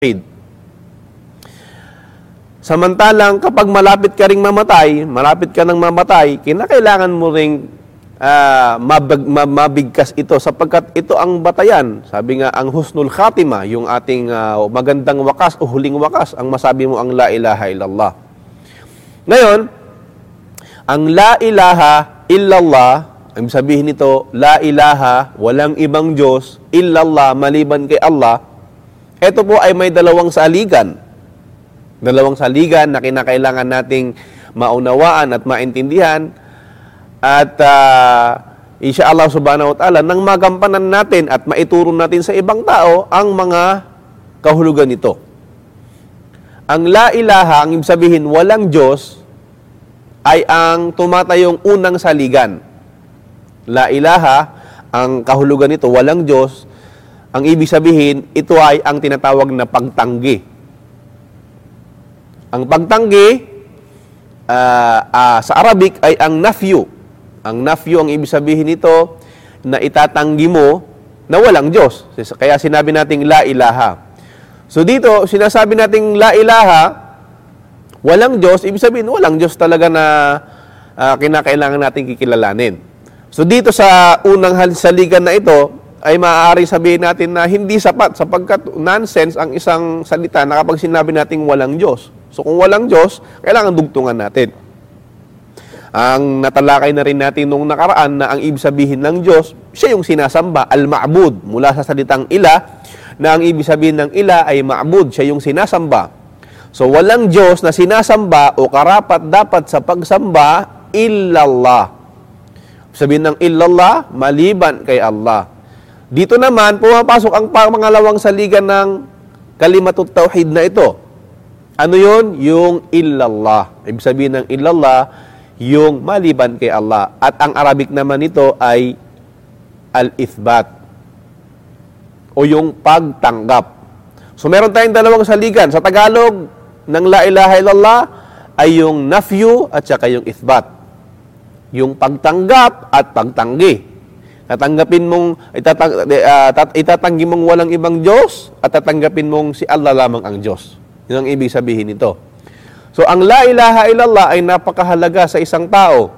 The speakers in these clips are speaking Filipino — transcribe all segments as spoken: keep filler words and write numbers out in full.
Samantalang kapag malapit ka ring mamatay, malapit ka nang mamatay, kinakailangan mo ring uh, mabig, mabigkas ito sapagkat ito ang batayan. Sabi nga, ang husnul khatima, yung ating uh, magandang wakas o huling wakas, ang masabi mo ang la ilaha illallah. Ngayon, ang la ilaha illallah, ang sabihin nito, la ilaha, walang ibang Diyos, illallah, maliban kay Allah. Ito po ay may dalawang saligan. Dalawang saligan na kinakailangan nating maunawaan at maintindihan. At uh, insyaAllah subhanahu wa ta'ala, nang magampanan natin at maituro natin sa ibang tao ang mga kahulugan nito. Ang la ilaha, ang ibig sabihin walang Diyos, ay ang tumatayong unang saligan. La ilaha, ang kahulugan nito, walang Diyos. Ang ibig sabihin, ito ay ang tinatawag na pagtanggi. Ang pagtanggi, uh, uh, sa Arabic ay ang nafyu. Ang nafyu, ang ibig sabihin nito, na itatanggi mo na walang Diyos. Kaya sinabi nating la ilaha. So dito, sinasabi nating la ilaha, walang Diyos, ibig sabihin, walang Diyos talaga na uh, kinakailangan nating kikilalanin. So dito sa unang saligan na ito, ay maaari sabihin natin na hindi sapat sapagkat nonsense ang isang salita na kapag sinabi nating walang Diyos. So kung walang Diyos, kailangan dugtungan natin. Ang natalakay na rin natin nung nakaraan na ang ibig sabihin ng Diyos, siya yung sinasamba, al-ma'bud, mula sa salitang ila, na ang ibig sabihin ng ila ay ma'bud, siya yung sinasamba. So walang Diyos na sinasamba o karapat dapat sa pagsamba, illallah. Sabihin ng illallah, maliban kay Allah. Dito naman, pumapasok ang pangalawang saligan ng kalimatut tauhid na ito. Ano yun? Yung illallah. Ibig sabihin ng illallah, yung maliban kay Allah. At ang Arabic naman nito ay al-ithbat o yung pagtanggap. So meron tayong dalawang saligan. Sa Tagalog, ng la ilaha illallah ay yung nafyu at saka yung ithbat. Yung pagtanggap at pagtanggi. Tatanggapin mong, itatang, uh, tat, itatanggi mong walang ibang Diyos at tatanggapin mong si Allah lamang ang Diyos. Yun ang ibig sabihin nito. So, ang la ilaha illallah ay napakahalaga sa isang tao.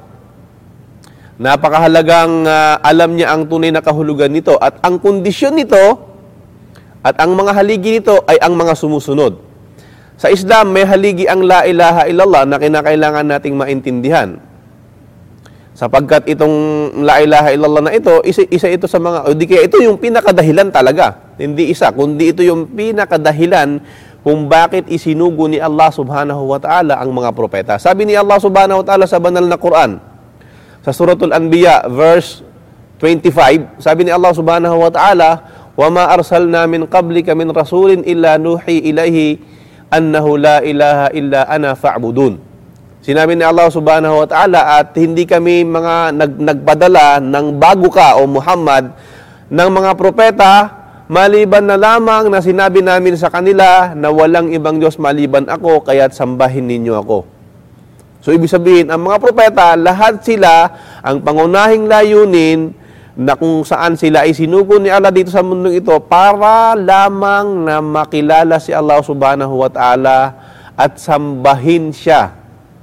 Napakahalagang uh, alam niya ang tunay na kahulugan nito at ang kondisyon nito at ang mga haligi nito ay ang mga sumusunod. Sa Islam, may haligi ang la ilaha illallah na kinakailangan nating maintindihan. Sapagkat itong la ilaha illallah na ito, isa, isa ito sa mga, o di kaya ito yung pinakadahilan talaga. Hindi isa, kundi ito yung pinakadahilan kung bakit isinugo ni Allah subhanahu wa ta'ala ang mga propeta. Sabi ni Allah subhanahu wa ta'ala sa banal na Quran, sa Suratul Anbiya, verse twenty-five, sabi ni Allah subhanahu wa ta'ala, وَمَا أَرْسَلْنَا مِنْ قَبْلِكَ مِنْ رَسُولٍ إِلَّا نُوحِي إِلَيْهِ أَنَّهُ لَا إِلَهَ إِلَّا أَنَا فَاعْبُدُونَ. Sinabi ni Allah subhanahu wa ta'ala at hindi kami mga nag, nagpadala ng bago ka o Muhammad ng mga propeta maliban na lamang na sinabi namin sa kanila na walang ibang Diyos maliban ako kaya't sambahin ninyo ako. So ibig sabihin, ang mga propeta, lahat sila ang pangunahing layunin na kung saan sila ay sinugo ni Allah dito sa mundong ito para lamang na makilala si Allah subhanahu wa ta'ala at sambahin siya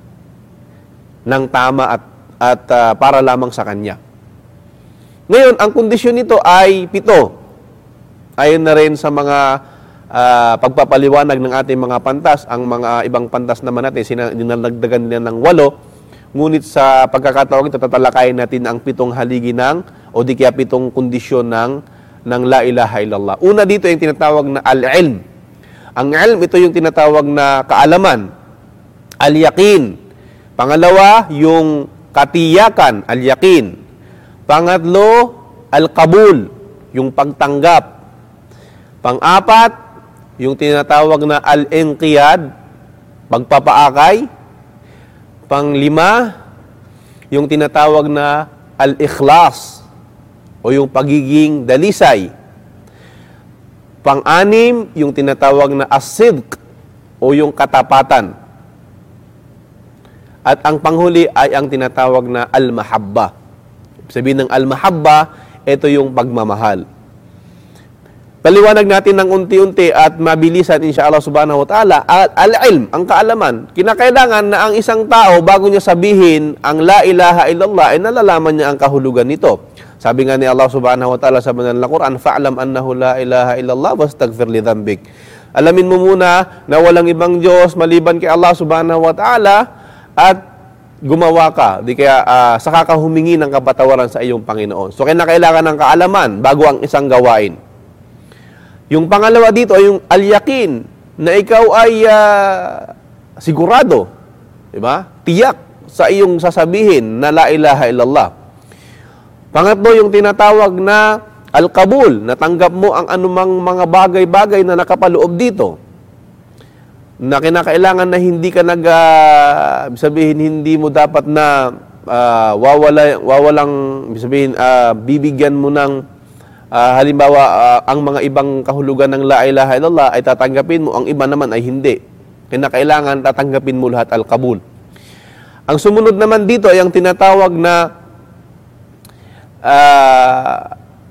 ng tama at, at uh, para lamang sa Kanya. Ngayon, ang kondisyon nito ay pito. Ayon na rin sa mga uh, pagpapaliwanag ng ating mga pantas, ang mga ibang pantas naman natin, dinalagdagan nila ng walo, ngunit sa pagkakataong ito, tatalakayin natin ang pitong haligi ng, o di kaya pitong kondisyon ng, ng la ilaha illallah. Una dito yung tinatawag na al-ilm. Ang ilm, ito yung tinatawag na kaalaman. Al-yaqin. Pangalawa, yung katiyakan, al-yaqin. Pangatlo, al-qabul, yung pagtanggap. Pang-apat, yung tinatawag na al-inqiyad, pagpapaakay. Pang-lima, yung tinatawag na al-ikhlas, o yung pagiging dalisay. Pang-anim, yung tinatawag na as-sidq, o yung katapatan. At ang panghuli ay ang tinatawag na al-mahabba. Sabihin ng al-mahabba, ito yung pagmamahal. paliwanag natin ng unti-unti at mabilisan insyaAllah subhanahu wa ta'ala, al-ilm, ang kaalaman. Kinakailangan na ang isang tao, bago niya sabihin ang la ilaha illallah, ay nalalaman niya ang kahulugan nito. Sabi nga ni Allah subhanahu wa ta'ala sa banal na Quran, fa'lam annahu la ilaha illallah wastaghfir li dhanbik. Alamin mo muna na walang ibang Diyos maliban kay Allah subhanahu wa ta'ala at gumawa ka. Di kaya uh, saka ka humingi ng kapatawaran sa iyong Panginoon. So kinakailangan ng kaalaman bago ang isang gawain. Yung pangalawa dito ay yung al-yakin, na ikaw ay uh, sigurado, di ba? Tiyak sa iyong sasabihin na la ilaha illallah. Pangatlo, yung tinatawag na al-qabul, natanggap mo ang anumang mga bagay-bagay na nakapaloob dito. Na kinakailangan na hindi ka nag, uh, sabihin, hindi mo dapat na uh, wawala, wawalang, sabihin, uh, bibigyan mo ng Uh, halimbawa, uh, ang mga ibang kahulugan ng la ilaha illallah ay tatanggapin mo, ang iba naman ay hindi. Kinakailangan tatanggapin mo lahat al-qabul. Ang sumunod naman dito ay ang tinatawag na uh,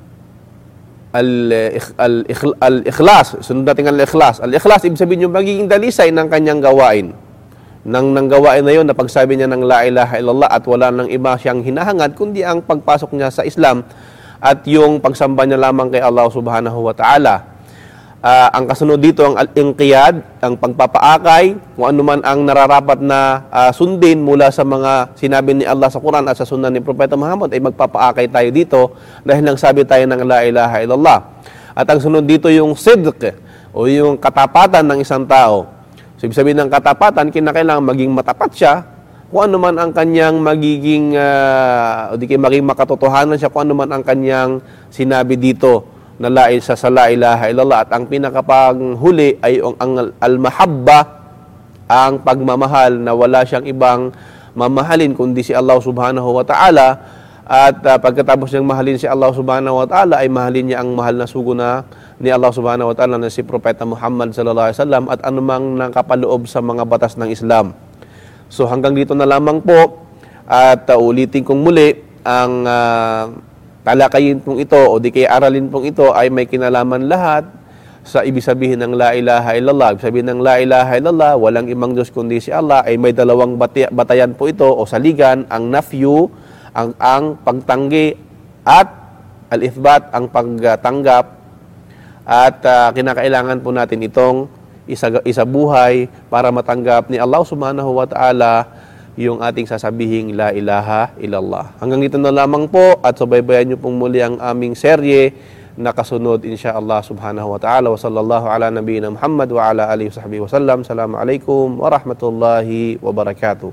al-ikhlas. Sunod natin ang al-ikhlas. Al-ikhlas, ibig sabihin yung magiging dalisay ng kanyang gawain. Nang nang gawain na yun, na pagsabi niya ng la ilaha illallah at wala nang iba siyang hinahangad, kundi ang pagpasok niya sa Islam at yung pagsamba niya lamang kay Allah subhanahu wa ta'ala. Uh, ang kasunod dito, ang al-inqiyad, ang pagpapaakay, kung ano man ang nararapat na uh, sundin mula sa mga sinabi ni Allah sa Quran at sa sunnah ni Propeta Muhammad, ay magpapaakay tayo dito dahil nang sabi tayo ng la ilaha illallah. At ang sunod dito yung sidq, o yung katapatan ng isang tao. So, ibig sabihin ng katapatan, kinakailangan maging matapat siya, kung ano man ang kanyang magiging, uh, o di kayo maging makatotohanan siya, kung ano man ang kanyang sinabi dito na la, sa, sa la ilaha illallah. At ang pinakapanghuli ay ang, ang al-mahabba, ang pagmamahal na wala siyang ibang mamahalin kundi si Allah subhanahu wa ta'ala. At uh, pagkatapos niyang mahalin si Allah subhanahu wa ta'ala, ay mahalin niya ang mahal na sugo na ni Allah subhanahu wa ta'ala na si Propeta Muhammad sallallahu alaihi wasallam at anumang nakapaloob sa mga batas ng Islam. So hanggang dito na lamang po at uh, ulitin kong muli ang uh, talakayin pong ito o di kaya aralin pong ito ay may kinalaman lahat sa ibig sabihin ng la ilaha illallah. Ibig sabihin ng la ilaha illallah, walang ibang Diyos kundi si Allah, ay may dalawang bati- batayan po ito o saligan, ang nafyu, ang, ang pagtanggi at al-ithbat, ang pagtanggap. At uh, kinakailangan po natin itong Isa, isa buhay para matanggap ni Allah subhanahu wa ta'ala yung ating sasabihing la ilaha illallah. Hanggang dito na lamang po at subaybayan niyo pong muli ang aming serye na kasunod insyaAllah subhanahu wa ta'ala. Wa sallallahu ala nabiyina Muhammad wa ala alihi wa sahbihi wa sallam. Assalamualaikum warahmatullahi wabarakatuh.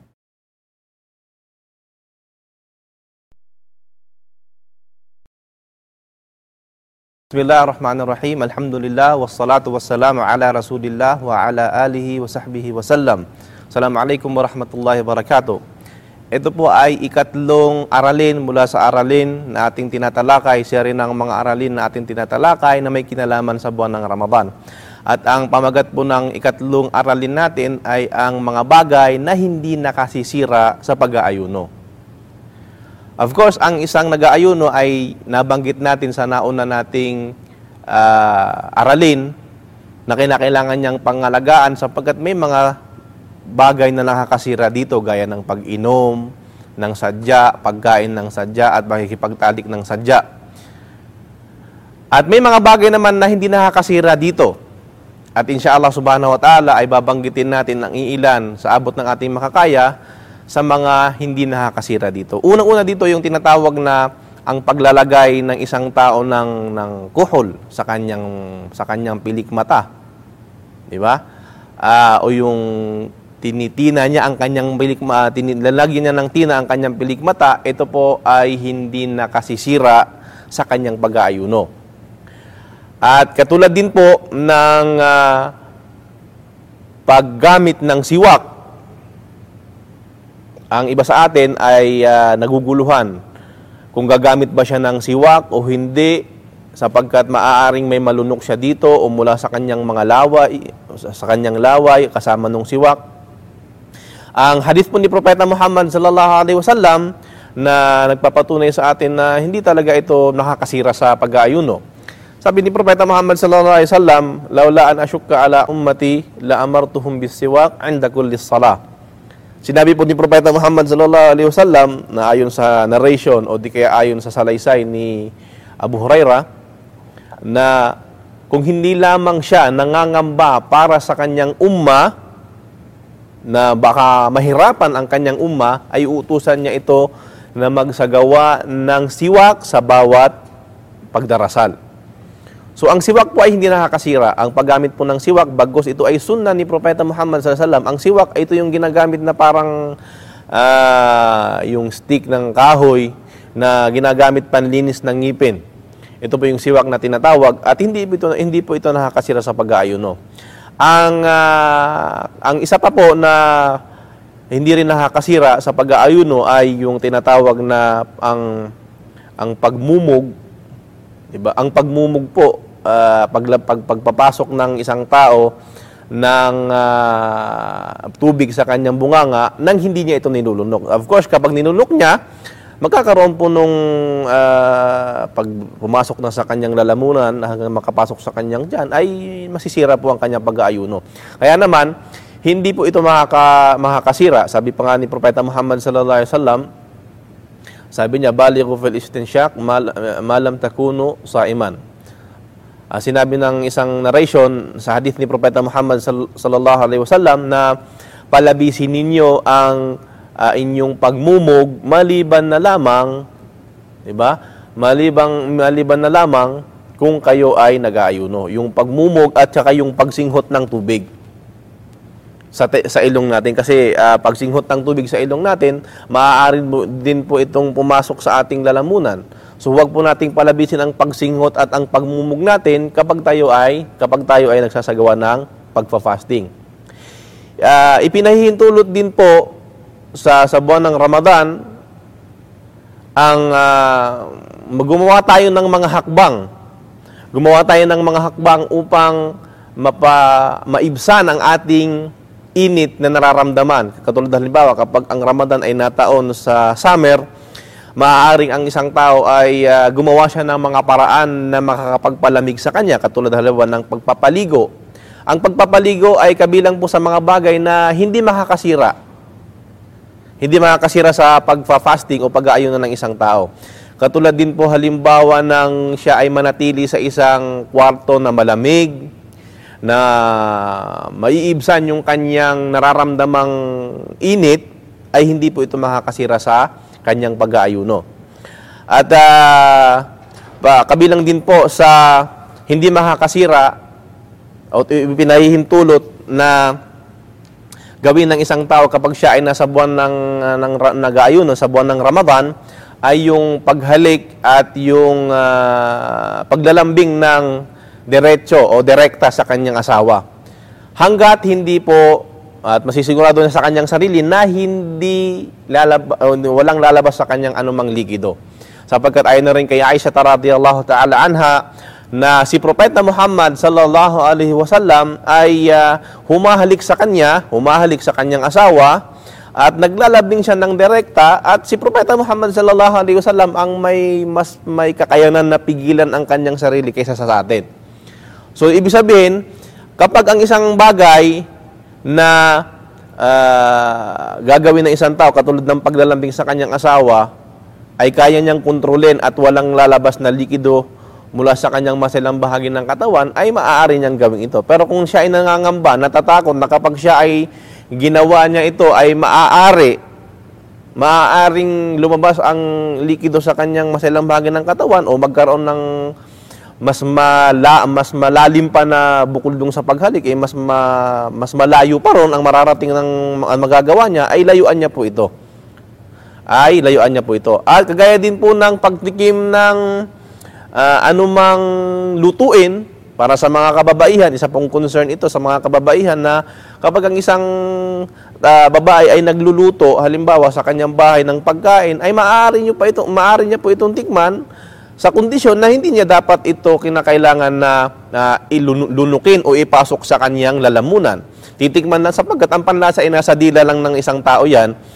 Bismillahirrahmanirrahim. Alhamdulillah wassalatu wassalamu ala Rasulillah wa ala alihi wa sahbihi wa sallam. Assalamualaikum warahmatullahi wabarakatuh. Ito po ay ikatlong aralin mula sa aralin na ating tinatalakay, siya rin ang mga aralin na ating tinatalakay na may kinalaman sa buwan ng Ramadan. At ang pamagat po ng ikatlong aralin natin ay ang mga bagay na hindi nakasisira sa pag-aayuno. Of course, ang isang nag-aayuno ay nabanggit natin sa nauna nating uh, aralin na kinakailangan niyang pangalagaan sapagkat may mga bagay na nakakasira dito gaya ng pag-inom ng sadya, pagkain ng sadya at makikipagtalik ng sadya. At may mga bagay naman na hindi nakakasira dito. At insyaAllah subhanahu wa ta'ala ay babanggitin natin ang iilan sa abot ng ating makakaya sa mga hindi nakakasira dito. Unang-una dito yung tinatawag na ang paglalagay ng isang tao ng ng kuhol sa kanyang sa kanyang pilik mata. 'Di ba? Uh, o yung tinitina niya ang kanyang pilik mata, tinilalagyan niya ng tina ang kanyang pilik mata, ito po ay hindi nakasisira sa kanyang pag-aayuno. At katulad din po ng uh, paggamit ng siwak. Ang iba sa atin ay uh, naguguluhan kung gagamit ba siya ng siwak o hindi sapagkat maaaring may malunok siya dito o mula sa kanyang mga laway, sa kanyang laway kasama ng siwak. Ang hadith po ni Propeta Muhammad sallallahu alaihi wasallam na nagpapatunay sa atin na hindi talaga ito nakakasira sa pag-aayuno. Sabi ni Propeta Muhammad sallallahu alaihi wasallam, "Laula an asyukka ala ummati la amartuhum bis-siwak 'inda kulli shalah." Sinabi po ni Propeta Muhammad sallallahu alaihi wasallam na ayon sa narration o di kaya ayon sa salaysay ni Abu Hurairah na kung hindi lamang siya nangangamba para sa kanyang umma na baka mahirapan ang kanyang umma, ay uutusan niya ito na magsagawa ng siwak sa bawat pagdarasal. So ang siwak po ay hindi nakakasira. Ang paggamit po ng siwak, bagos ito ay sunna ni Propeta Muhammad sallallahu alaihi wasallam. Ang siwak ay ito yung ginagamit na parang uh, yung stick ng kahoy na ginagamit panlinis ng ngipin. Ito po yung siwak na tinatawag at hindi ito hindi po ito nakakasira sa pag-aayuno. Ang uh, ang isa pa po na hindi rin nakakasira sa pag-aayuno ay yung tinatawag na ang ang pagmumog, diba? Ang pagmumog po uh, pag, pag pagpapasok ng isang tao ng uh, tubig sa kanyang bunganga nang hindi niya ito nilulunok. Of course, kapag ninulok niya, magkakaroon po nung uh, pag pumasok na sa kanyang lalamunan hanggang makapasok sa kanyang tiyan ay masisira po ang kanyang pag-aayuno. Kaya naman, hindi po ito makaka, makakasira. Sabi pa nga ni Propeta Muhammad sallallahu alaihi wasallam, sabi niya, "Balighu fil istinsyak malam takunu saiman." Uh, sinabi ng isang narration sa hadith ni Propeta Muhammad sallallahu alaihi wasallam na palabisin ninyo ang uh, inyong pagmumog maliban na lamang, 'di ba? Malibang maliban na lamang kung kayo ay nag-aayuno. Yung pagmumog at saka yung pagsinghot ng tubig sa te, sa ilong natin kasi uh, pagsinghot ng tubig sa ilong natin, maaari din po itong pumasok sa ating lalamunan. So huwag po nating palabisin ang pagsinghot at ang pagmumog natin kapag tayo ay kapag tayo ay nagsasagawa ng pagfa-fasting. Uh, ipinahihintulot din po sa sa buwan ng Ramadan ang uh, gumawa tayo ng mga hakbang. Gumawa tayo ng mga hakbang upang mapa, maibsan ang ating init na nararamdaman. Katulad halimbawa, kapag ang Ramadan ay nataon sa summer, maaaring ang isang tao ay uh, gumawa siya ng mga paraan na makakapagpalamig sa kanya. Katulad halimbawa ng pagpapaligo. Ang pagpapaligo ay kabilang po sa mga bagay na hindi makakasira. Hindi makakasira sa pagfa-fasting o pag-aayuno ng isang tao. Katulad din po halimbawa ng siya ay manatili sa isang kwarto na malamig, na maiibsan yung kanyang nararamdamang init, ay hindi po ito makakasira sa kanyang pag-aayuno. At uh, pa, kabilang din po sa hindi makakasira o pinahihintulot na gawin ng isang tao kapag siya ay nasa buwan ng, ng nag-aayuno, sa buwan ng Ramadan, ay yung paghalik at yung uh, paglalambing ng diretso o direkta sa kanyang asawa. Hanggat hindi po, at masisigurado na sa kanyang sarili na hindi lalab, uh, walang lalabas sa kanyang anumang likido. Sapagkat ayon na rin kay Aisha radhiyallahu ta'ala anha na si Propeta Muhammad sallallahu alaihi wasallam ay uh, humahalik sa kanya, humahalik sa kanyang asawa, at naglalabing siya ng direkta, at si Propeta Muhammad sallallahu alaihi wasallam ang may mas may kakayanan na pigilan ang kanyang sarili kaysa sa atin. So ibig sabihin, kapag ang isang bagay na uh, gagawin ng isang tao katulad ng paglalambing sa kanyang asawa ay kaya niyang kontrolin at walang lalabas na likido mula sa kanyang maselang bahagi ng katawan, ay maaari niyang gawin ito. Pero kung siya ay nangangamba, natatakot na kapag siya ay ginawa niya ito ay maaari, maaaring lumabas ang likido sa kanyang maselang bahagi ng katawan o magkaroon ng mas mala, mas malalim pa na bukol dung sa paghalik, eh, mas ma, mas malayo pa ron ang mararating ng magagawa niya, ay layuan niya po ito. Ay layuan niya po ito. At kagaya din po ng pagtikim ng uh, anumang lutuin para sa mga kababaihan, isa pong concern ito sa mga kababaihan na kapag ang isang uh, babae ay nagluluto halimbawa sa kanyang bahay ng pagkain, ay maaari niyo pa ito, maaari niya po itong tikman sa kondisyon na hindi niya dapat ito kinakailangan na uh, ilunukin o ipasok sa kanyang lalamunan. Titikman na sapagkat ang panlasa ay nasa dila lang ng isang tao yan,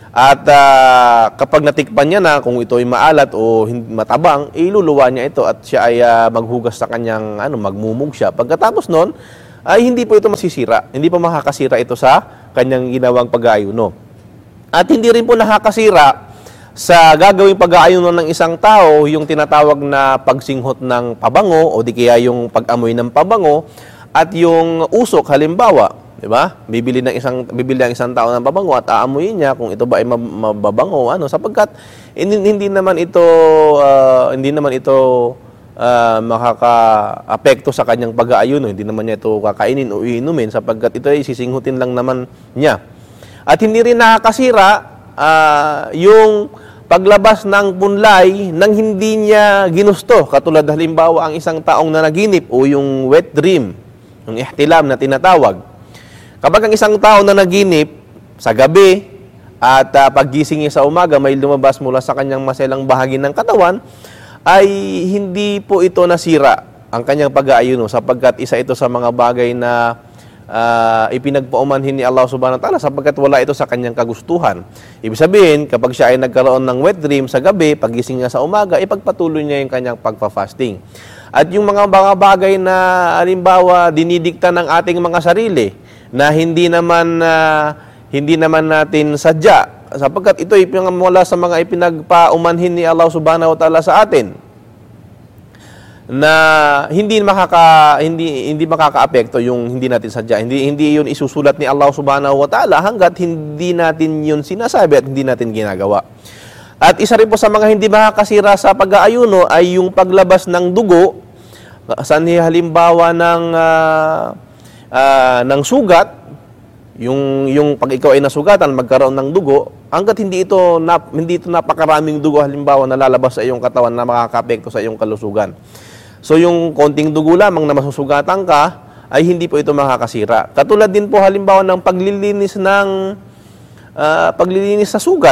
At uh, kapag natikpan niya na kung ito ay maalat o matabang, iluluwa niya ito at siya ay uh, maghugas sa kanyang, ano, magmumug siya. Pagkatapos nun, ay hindi po ito masisira. Hindi po makakasira ito sa kanyang ginawang pag-aayuno. At hindi rin po nakakasira sa gagawing pag-aayuno ng isang tao, yung tinatawag na pagsinghot ng pabango o di kaya yung pag-amoy ng pabango at yung usok, halimbawa. Diba? Bibili ng isang bibili ng isang tao ng pabango at aamuyin niya kung ito ba ay mababango, ano, sapagkat hindi, hindi naman ito uh, hindi naman ito uh, makaka-apekto sa kanyang pag-aayuno, hindi naman niya ito kakainin o iinumin sapagkat ito ay sisinghutin lang naman niya. At hindi rin nakakasira uh, yung paglabas ng punlay nang hindi niya ginusto, katulad halimbawa ang isang taong nanaginip o yung wet dream, yung ihtilam na tinatawag. Kapag ang isang tao na naginip sa gabi at uh, paggising niya sa umaga may lumabas mula sa kanyang maselang bahagi ng katawan, ay hindi po ito nasira ang kanyang pag-aayuno sapagkat isa ito sa mga bagay na uh, ipinagpaumanhin ni Allah subhanahu wa ta'ala sapagkat wala ito sa kanyang kagustuhan. Ibig sabihin, kapag siya ay nagkaroon ng wet dream sa gabi, paggising niya sa umaga, ipagpatuloy niya yung kanyang pagpa-fasting. At yung mga, mga bagay na halimbawa dinidikta ng ating mga sarili, na hindi naman uh, hindi naman natin sadya sapagkat ito ay mula sa mga ipinagpaumanhin ni Allah subhanahu wa ta'ala sa atin na hindi makaka hindi hindi makakaapekto yung hindi natin sadya, hindi hindi yun isusulat ni Allah subhanahu wa ta'ala hangga't hindi natin yun sinasabi at hindi natin ginagawa. At isa rin po sa mga hindi makakasira sa pag-aayuno ay yung paglabas ng dugo, saan halimbawa ng uh, Uh, ng sugat, yung yung pag ikaw ay nasugatan, magkaroon ng dugo, hangga't hindi ito nap, hindi ito napakaraming dugo halimbawa na lalabas sa iyong katawan na makakaapekto sa iyong kalusugan. So yung konting dugo lamang na masusugatan ka ay hindi po ito makakasira. Katulad din po halimbawa ng paglilinis ng uh, paglilinis sa sugat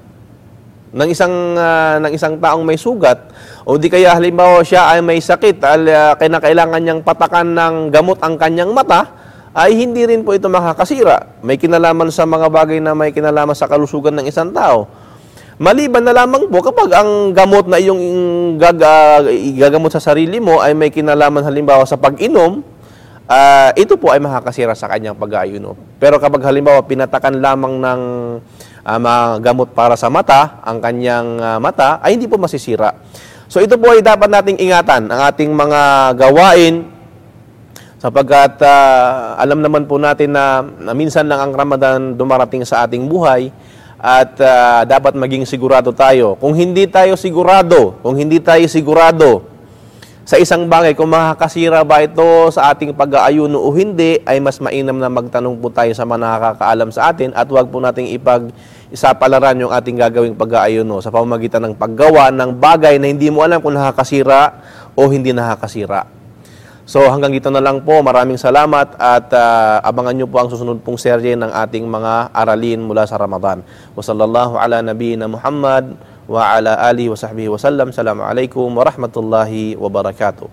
ng isang uh, ng isang taong may sugat o di kaya halimbawa siya ay may sakit al uh, kinakailangan niyang patakan ng gamot ang kanyang mata, ay hindi rin po ito makakasira. May kinalaman sa mga bagay na may kinalaman sa kalusugan ng isang tao. Maliban na lamang po kapag ang gamot na iyong gag, uh, gagamot sa sarili mo ay may kinalaman halimbawa sa pag-inom, uh, ito po ay makakasira sa kanyang pag-aayuno. Pero kapag halimbawa pinatakan lamang ng uh, mga gamot para sa mata, ang kanyang uh, mata, ay hindi po masisira. So ito po ay dapat nating ingatan, ang ating mga gawain, sapagkat uh, alam naman po natin na, na minsan lang ang Ramadan dumarating sa ating buhay at uh, dapat maging sigurado tayo. Kung hindi tayo sigurado, kung hindi tayo sigurado sa isang bagay, kung makakasira ba ito sa ating pag-aayuno o hindi, ay mas mainam na magtanong po tayo sa mga nakakaalam sa atin at huwag po nating ipag isapalaran yung ating gagawing pag-aayuno sa pamamagitan ng paggawa ng bagay na hindi mo alam kung nakakasira o hindi nakakasira. So hanggang dito na lang po. Maraming salamat at uh, abangan nyo po ang susunod pong serye ng ating mga aralin mula sa Ramadan. Wa sallallahu ala nabiyina Muhammad wa ala alihi wa sahbihi wa sallam. Assalamualaikum warahmatullahi wabarakatuh.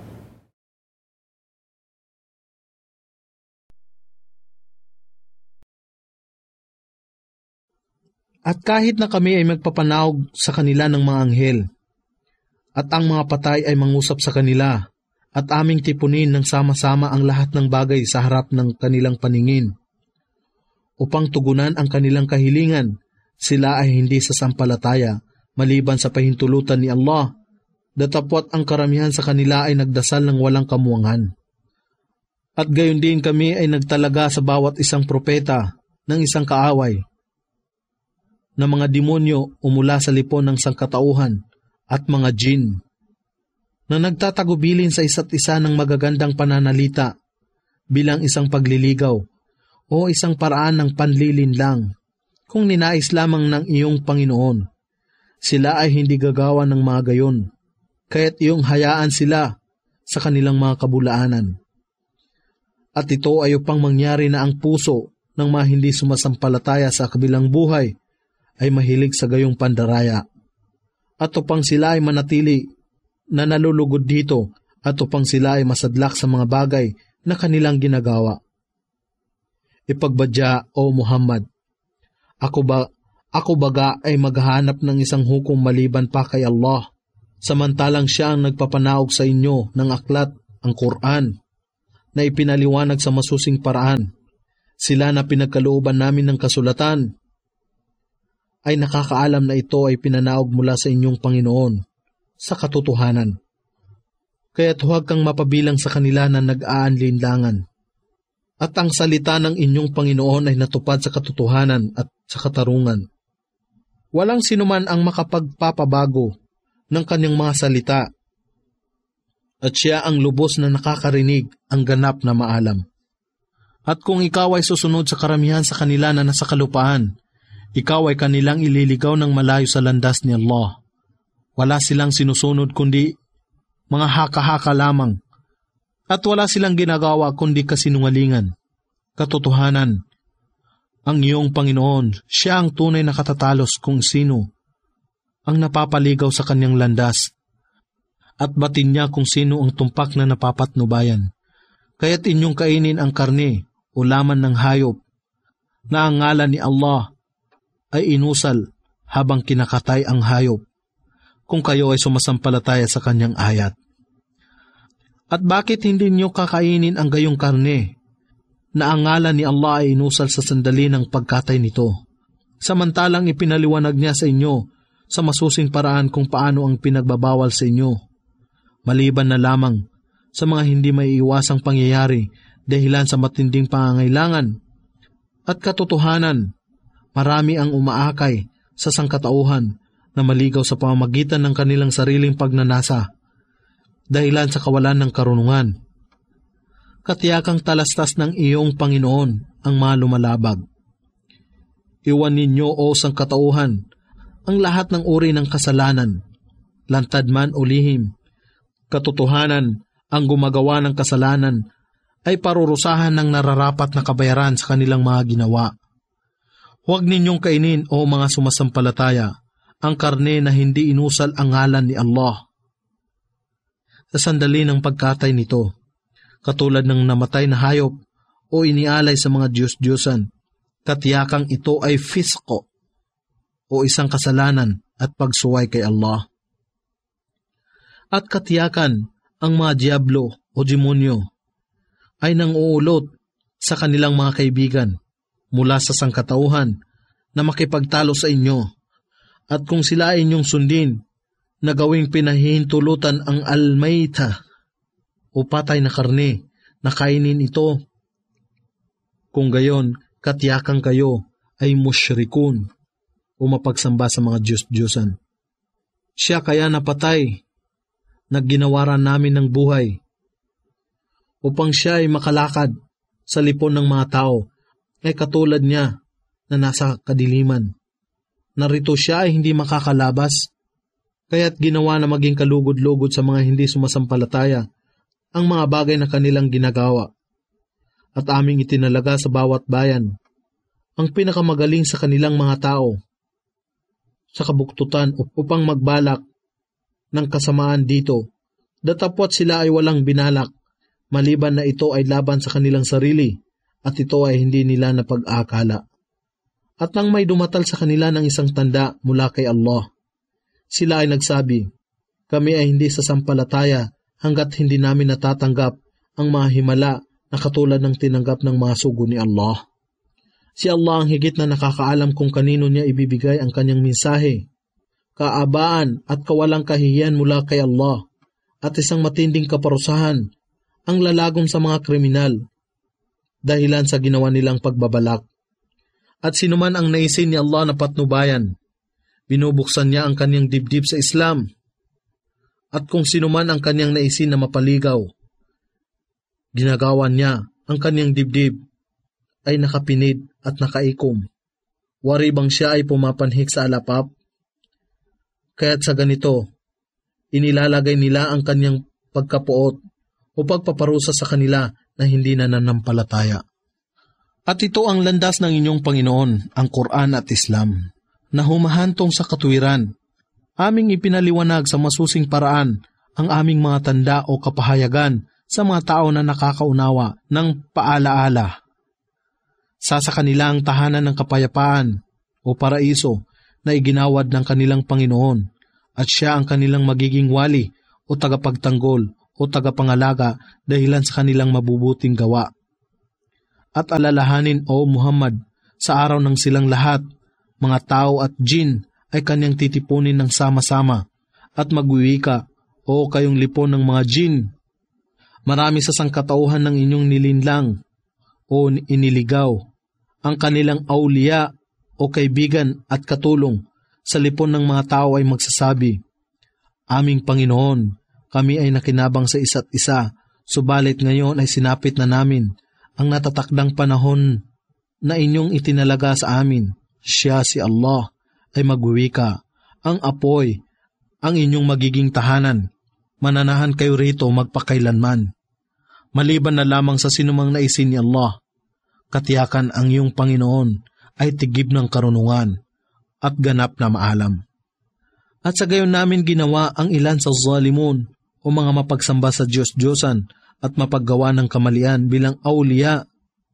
At kahit na kami ay magpapanawag sa kanila ng mga anghel, at ang mga patay ay mangusap sa kanila, at aming tipunin ng sama-sama ang lahat ng bagay sa harap ng kanilang paningin, upang tugunan ang kanilang kahilingan, sila ay hindi sasampalataya, maliban sa pahintulutan ni Allah, datapwat ang karamihan sa kanila ay nagdasal ng walang kamuangan. At gayon din kami ay nagtalaga sa bawat isang propeta ng isang kaaway, na mga demonyo umula sa lipon ng sangkatauhan at mga jin, na nagtatagubilin sa isa't isa ng magagandang pananalita bilang isang pagliligaw o isang paraan ng panlilinlang kung ninais lamang ng iyong Panginoon. Sila ay hindi gagawa ng mga gayon, kaya't iyong hayaan sila sa kanilang mga kabulaanan. At ito ay upang mangyari na ang puso ng mga hindi sumasampalataya sa kabilang buhay ay mahilig sa gayong pandaraya, at upang sila ay manatili na nalulugod dito, at upang sila ay masadlak sa mga bagay na kanilang ginagawa. Ipagbadya, O Muhammad, ako ba Ako baga ay maghahanap ng isang hukom maliban pa kay Allah, samantalang siya ang nagpapanaog sa inyo ng aklat, ang Quran, na ipinaliwanag sa masusing paraan. Sila na pinagkalooban namin ng kasulatan ay nakakaalam na ito ay pinanaog mula sa inyong Panginoon sa katotohanan. Kaya't huwag kang mapabilang sa kanila na nag-aanlinlangan. At ang salita ng inyong Panginoon ay natupad sa katotohanan at sa katarungan. Walang sinuman ang makapagpapabago ng kanyang mga salita, at siya ang lubos na nakakarinig, ang ganap na maalam. At kung ikaw ay susunod sa karamihan sa kanila na nasa kalupaan, ikaw ay kanilang ililigaw ng malayo sa landas ni Allah. Wala silang sinusunod kundi mga haka-haka lamang, at wala silang ginagawa kundi kasinungalingan. Katotohanan, ang iyong Panginoon, siya ang tunay na katatalos kung sino ang napapaligaw sa kanyang landas, at batin niya kung sino ang tumpak na napapatnubayan. Kaya't inyong kainin ang karne o laman ng hayop na ang ngalan ni Allah ay inusal habang kinakatay ang hayop, kung kayo ay sumasampalataya sa kanyang ayat. At bakit hindi niyo kakainin ang gayong karne na ang ngalan ni Allah ay inusal sa sandali ng pagkatay nito, samantalang ipinaliwanag niya sa inyo sa masusing paraan kung paano ang pinagbabawal sa inyo, maliban na lamang sa mga hindi maiiwasang pangyayari dahilan sa matinding pangangailangan. At katotohanan, marami ang umaakay sa sangkatauhan na maligaw sa pamamagitan ng kanilang sariling pagnanasa dahilan sa kawalan ng karunungan. Katiyakang talastas ng iyong Panginoon ang mga lumalabag. Iwan ninyo o sangkatauhan ang lahat ng uri ng kasalanan, lantad man o lihim. Katotohanan, ang gumagawa ng kasalanan ay parurusahan ng nararapat na kabayaran sa kanilang mga ginawa. Huwag ninyong kainin o mga sumasampalataya ang karne na hindi inusal ang ngalan ni Allah. Sa sandali ng pagkatay nito, katulad ng namatay na hayop o inialay sa mga Diyos-Diyosan, katiyakang ito ay fisko o isang kasalanan at pagsuway kay Allah. At katiyakan ang mga diablo o demonyo ay nang-uulot sa kanilang mga kaibigan mula sa sangkatauhan na makipagtalo sa inyo, at kung sila ay inyong sundin na gawing pinahihintulutan ang almayta o patay na karne na kainin ito, kung gayon katiyakan kayo ay musyrikun o mapagsamba sa mga Diyos-Diyosan. Siya kaya napatay na ginawaran namin ng buhay upang siya ay makalakad sa lipon ng mga tao ay katulad niya na nasa kadiliman. Narito siya ay hindi makakalabas, kaya't ginawa na maging kalugod-lugod sa mga hindi sumasampalataya ang mga bagay na kanilang ginagawa. At aming itinalaga sa bawat bayan ang pinakamagaling sa kanilang mga tao sa kabuktutan upang magbalak ng kasamaan dito, datapwat sila ay walang binalak, maliban na ito ay laban sa kanilang sarili at ito ay hindi nila napag-akala. At nang may dumatal sa kanila ng isang tanda mula kay Allah, sila ay nagsabi, kami ay hindi sasampalataya hanggat hindi namin natatanggap ang mga himala na katulad ng tinanggap ng mga sugo ni Allah. Si Allah ang higit na nakakaalam kung kanino niya ibibigay ang kanyang mensahe. Kaabaan at kawalang kahihiyan mula kay Allah at isang matinding kaparusahan ang lalagom sa mga kriminal dahilan sa ginawa nilang pagbabalak. At sinuman ang naisin ni Allah na patnubayan, binubuksan niya ang kanyang dibdib sa Islam. At kung sinuman ang kanyang naisin na mapaligaw, ginagawa niya ang kanyang dibdib ay nakapinid at nakaikom. Wari bang siya ay pumapanhik sa alapap? Kaya't sa ganito, inilalagay nila ang kanyang pagkapuot o pagpaparusa sa kanila na hindi na nanampalataya. At ito ang landas ng inyong Panginoon, ang Quran at Islam, na humahantong sa katuwiran. Aming ipinaliwanag sa masusing paraan ang aming mga tanda o kapahayagan sa mga tao na nakakaunawa ng paalaala. Sa sa kanila ang tahanan ng kapayapaan o paraiso na iginawad ng kanilang Panginoon at siya ang kanilang magiging wali o tagapagtanggol o tagapangalaga dahilan sa kanilang mabubuting gawa. At alalahanin, O Muhammad, sa araw ng silang lahat, mga tao at jin ay kanyang titipunin ng sama-sama at magwiwika, O kayong lipon ng mga jin. Marami sa sangkatauhan ng inyong nilinlang o iniligaw, ang kanilang auliya o kaibigan at katulong sa lipon ng mga tao ay magsasabi, Aming Panginoon, kami ay nakinabang sa isa't isa, subalit ngayon ay sinapit na namin ang natatakdang panahon na inyong itinalaga sa amin. Siya si Allah ay magwiwika, ang apoy, ang inyong magiging tahanan. Mananahan kayo rito magpakailanman. Maliban na lamang sa sinumang naisin ni Allah, katiyakan ang iyong Panginoon ay tigib ng karunungan at ganap na maalam. At sa gayon namin ginawa ang ilan sa zalimun o mga mapagsamba sa Diyos-Diyosan at mapaggawa ng kamalian bilang auliya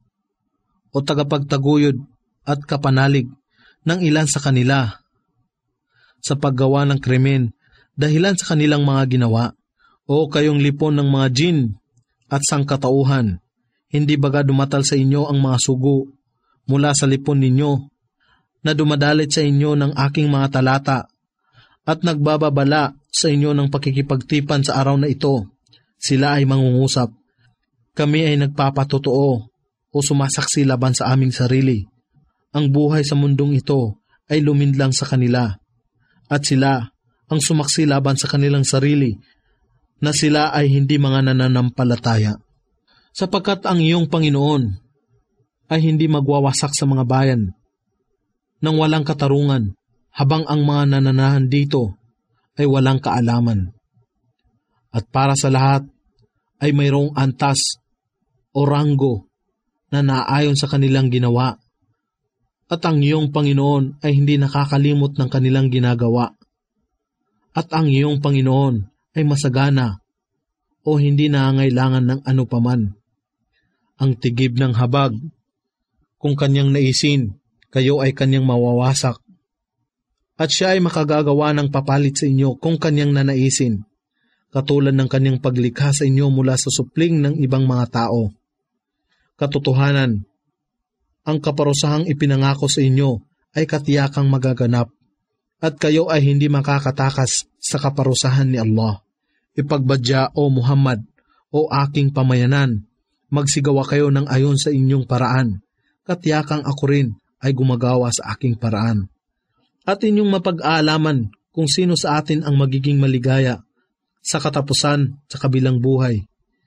o tagapagtaguyod at kapanalig ng ilan sa kanila sa paggawa ng krimen dahilan sa kanilang mga ginawa. O kayong lipon ng mga jin at sangkatauhan, hindi baga dumatal sa inyo ang mga sugo mula sa lipon ninyo na dumadalit sa inyo ng aking mga talata at nagbababala sa inyo ng pakikipagtipan sa araw na ito. Sila ay mangungusap. Kami ay nagpapatotoo o sumasaksi laban sa aming sarili. Ang buhay sa mundong ito ay luminlang sa kanila at sila ang sumaksi laban sa kanilang sarili na sila ay hindi mga nananampalataya. Sapagkat ang iyong Panginoon ay hindi magwawasak sa mga bayan nang walang katarungan, habang ang mga nananahan dito ay walang kaalaman. At para sa lahat ay mayroong antas o ranggo na naayon sa kanilang ginawa. At ang iyong Panginoon ay hindi nakakalimot ng kanilang ginagawa. At ang iyong Panginoon ay masagana o hindi nangangailangan ng ano paman. Ang tigib ng habag, kung kanyang naisin, kayo ay kanyang mawawasak. At siya ay makagagawa ng papalit sa inyo kung kanyang nanaisin, katulad ng kanyang paglikha sa inyo mula sa supling ng ibang mga tao. Katotohanan, ang kaparusahang ipinangako sa inyo ay katiyakang magaganap, at kayo ay hindi makakatakas sa kaparusahan ni Allah. Ipagbadya, O Muhammad, o aking pamayanan, magsigawa kayo ng ayon sa inyong paraan. Katiyakang ako rin ay gumagawa sa aking paraan. At inyong mapag-aalaman kung sino sa atin ang magiging maligaya sa katapusan sa kabilang buhay.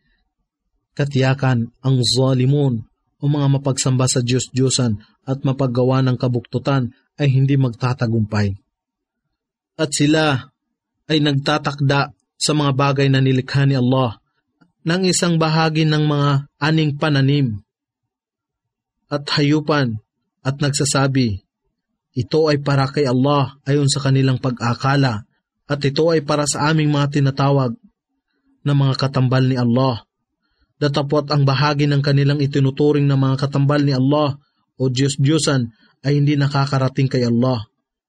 Katiyakan ang zalimun o mga mapagsamba sa Diyos-Diyosan at mapaggawa ng kabuktutan ay hindi magtatagumpay. At sila ay nagtatakda sa mga bagay na nilikha ni Allah ng isang bahagi ng mga aning pananim at hayupan at nagsasabi, ito ay para kay Allah ayon sa kanilang pag-akala at ito ay para sa aming mga tinatawag na mga katambal ni Allah. Datapwat ang bahagi ng kanilang itinuturing na mga katambal ni Allah o Diyos-Diyosan ay hindi nakakarating kay Allah.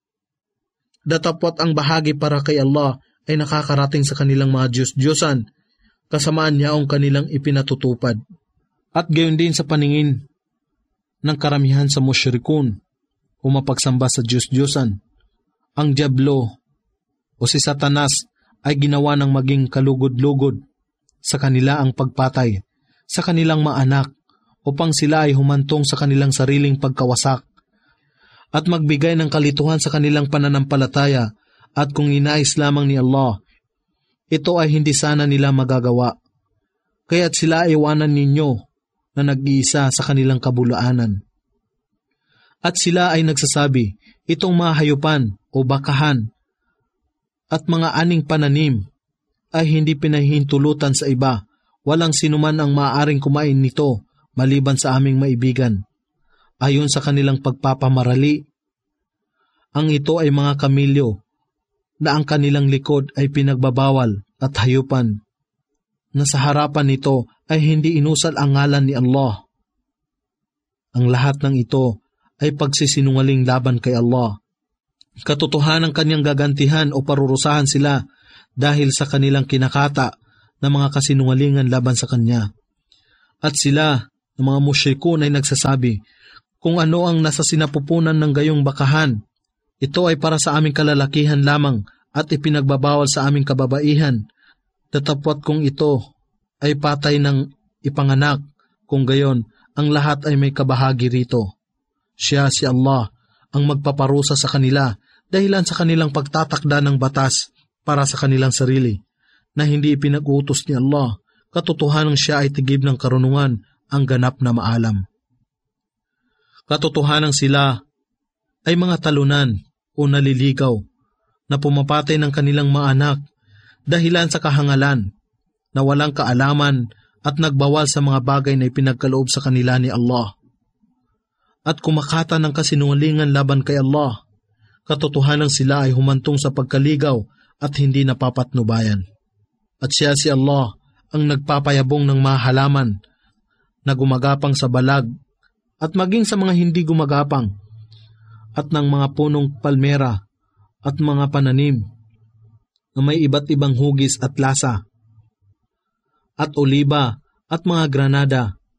Datapwat ang bahagi para kay Allah ay nakakarating sa kanilang mga Diyos-Diyosan, kasamaan niya ang kanilang ipinatutupad. At gayon din sa paningin ng karamihan sa musyrikun o mapagsamba sa Diyos-Diyosan. Ang Diablo o si Satanas ay ginawa ng maging kalugod-lugod sa kanila ang pagpatay sa kanilang mga anak upang sila ay humantong sa kanilang sariling pagkawasak at magbigay ng kalituhan sa kanilang pananampalataya, at kung inais lamang ni Allah, ito ay hindi sana nila magagawa. Kaya't sila ay iwanan ninyo na nag-iisa sa kanilang kabulaanan. At sila ay nagsasabi, itong mga hayupan o bakahan at mga aning pananim ay hindi pinahihintulutan sa iba. Walang sinuman ang maaaring kumain nito maliban sa aming maibigan. Ayon sa kanilang pagpapamarali, ang ito ay mga kamilyo na ang kanilang likod ay pinagbabawal at hayupan na sa harapan nito ay hindi inusal ang ngalan ni Allah. Ang lahat ng ito ay pagsisinungaling laban kay Allah. Katotohanan kanyang gagantihan o parurusahan sila dahil sa kanilang kinakata na mga kasinungalingan laban sa kanya. At sila, ng mga musyrikun, ay nagsasabi, kung ano ang nasa sinapupunan ng gayong bakahan, ito ay para sa aming kalalakihan lamang at ipinagbabawal sa aming kababaihan. Datapwat kung ito ay patay ng ipanganak, kung gayon, ang lahat ay may kabahagi rito. Siya, si Allah, ang magpaparusa sa kanila dahilan sa kanilang pagtatakda ng batas para sa kanilang sarili, na hindi ipinag-utos ni Allah. Katotohanan siya ay tigib ng karunungan, ang ganap na maalam. Katotohanan sila ay mga talunan o naliligaw na pumapatay ng kanilang mga anak dahilan sa kahangalan, na walang kaalaman at nagbawal sa mga bagay na ipinagkaloob sa kanila ni Allah. At kumakata ng kasinungalingan laban kay Allah, katotohanan sila ay humantong sa pagkaligaw at hindi napapatnubayan. At siya, si Allah, ang nagpapayabong ng mga halaman na gumagapang sa balag at maging sa mga hindi gumagapang, at ng mga punong palmera at mga pananim na may iba't ibang hugis at lasa, at oliba at mga granada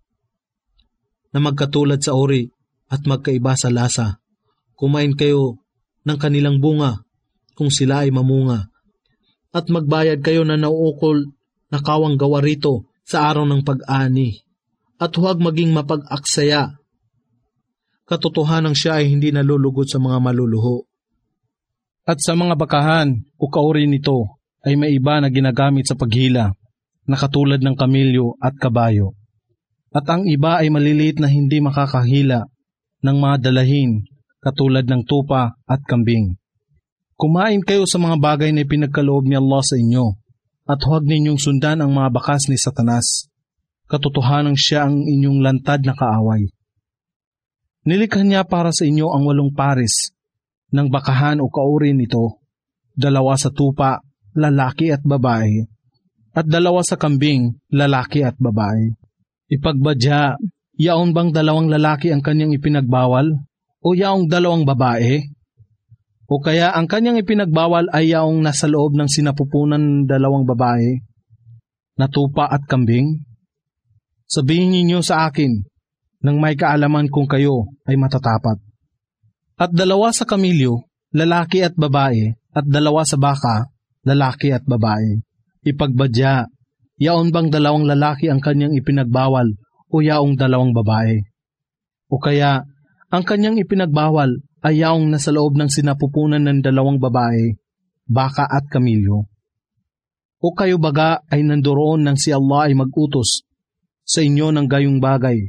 na magkatulad sa uri at magkaiba sa lasa. Kumain kayo ng kanilang bunga kung sila ay mamunga, at magbayad kayo na nauukol na kawang gawa rito sa araw ng pag-ani, at huwag maging mapag-aksaya. Katotohanan siya ay hindi nalulugod sa mga maluluho. At sa mga bakahan o kauri nito ay may iba na ginagamit sa paghila, na katulad ng kamilyo at kabayo. At ang iba ay maliliit na hindi makakahila ng mga dalahin, katulad ng tupa at kambing. Kumain kayo sa mga bagay na ipinagkaloob ni Allah sa inyo, at huwag ninyong sundan ang mga bakas ni Satanas. Katotohanan siya ang inyong lantad na kaaway. Nilikha niya para sa inyo ang walong pares ng bakahan o kauri nito, dalawa sa tupa, lalaki at babae, at dalawa sa kambing, lalaki at babae. Ipagbadya, yaon bang dalawang lalaki ang kanyang ipinagbawal, o yaong dalawang babae? O kaya ang kanyang ipinagbawal ay yaong nasa loob ng sinapupunan ng dalawang babae, na tupa at kambing? Sabihin ninyo sa akin, nang may kaalaman kung kayo ay matatapat. At dalawa sa kamilyo, lalaki at babae, at dalawa sa baka, lalaki at babae. Ipagbadya, yaon bang dalawang lalaki ang kanyang ipinagbawal, o yaong dalawang babae? O kaya, ang kanyang ipinagbawal ay yaong nasa loob ng sinapupunan ng dalawang babae, baka at kamilyo? O kayo baga ay nandoon nang si Allah ay mag-utos sa inyo ng gayong bagay?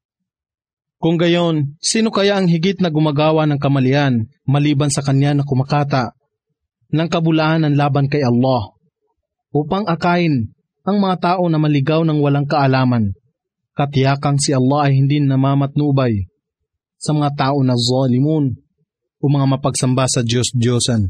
Kung gayon, sino kaya ang higit na gumagawa ng kamalian maliban sa kanya na kumakata ng kabulaan ng laban kay Allah, upang akain ang mga tao na maligaw ng walang kaalaman? Katiyakang si Allah ay hindi namamatnubay sa mga tao na zalimun o mga mapagsamba sa Diyos-Diyosan.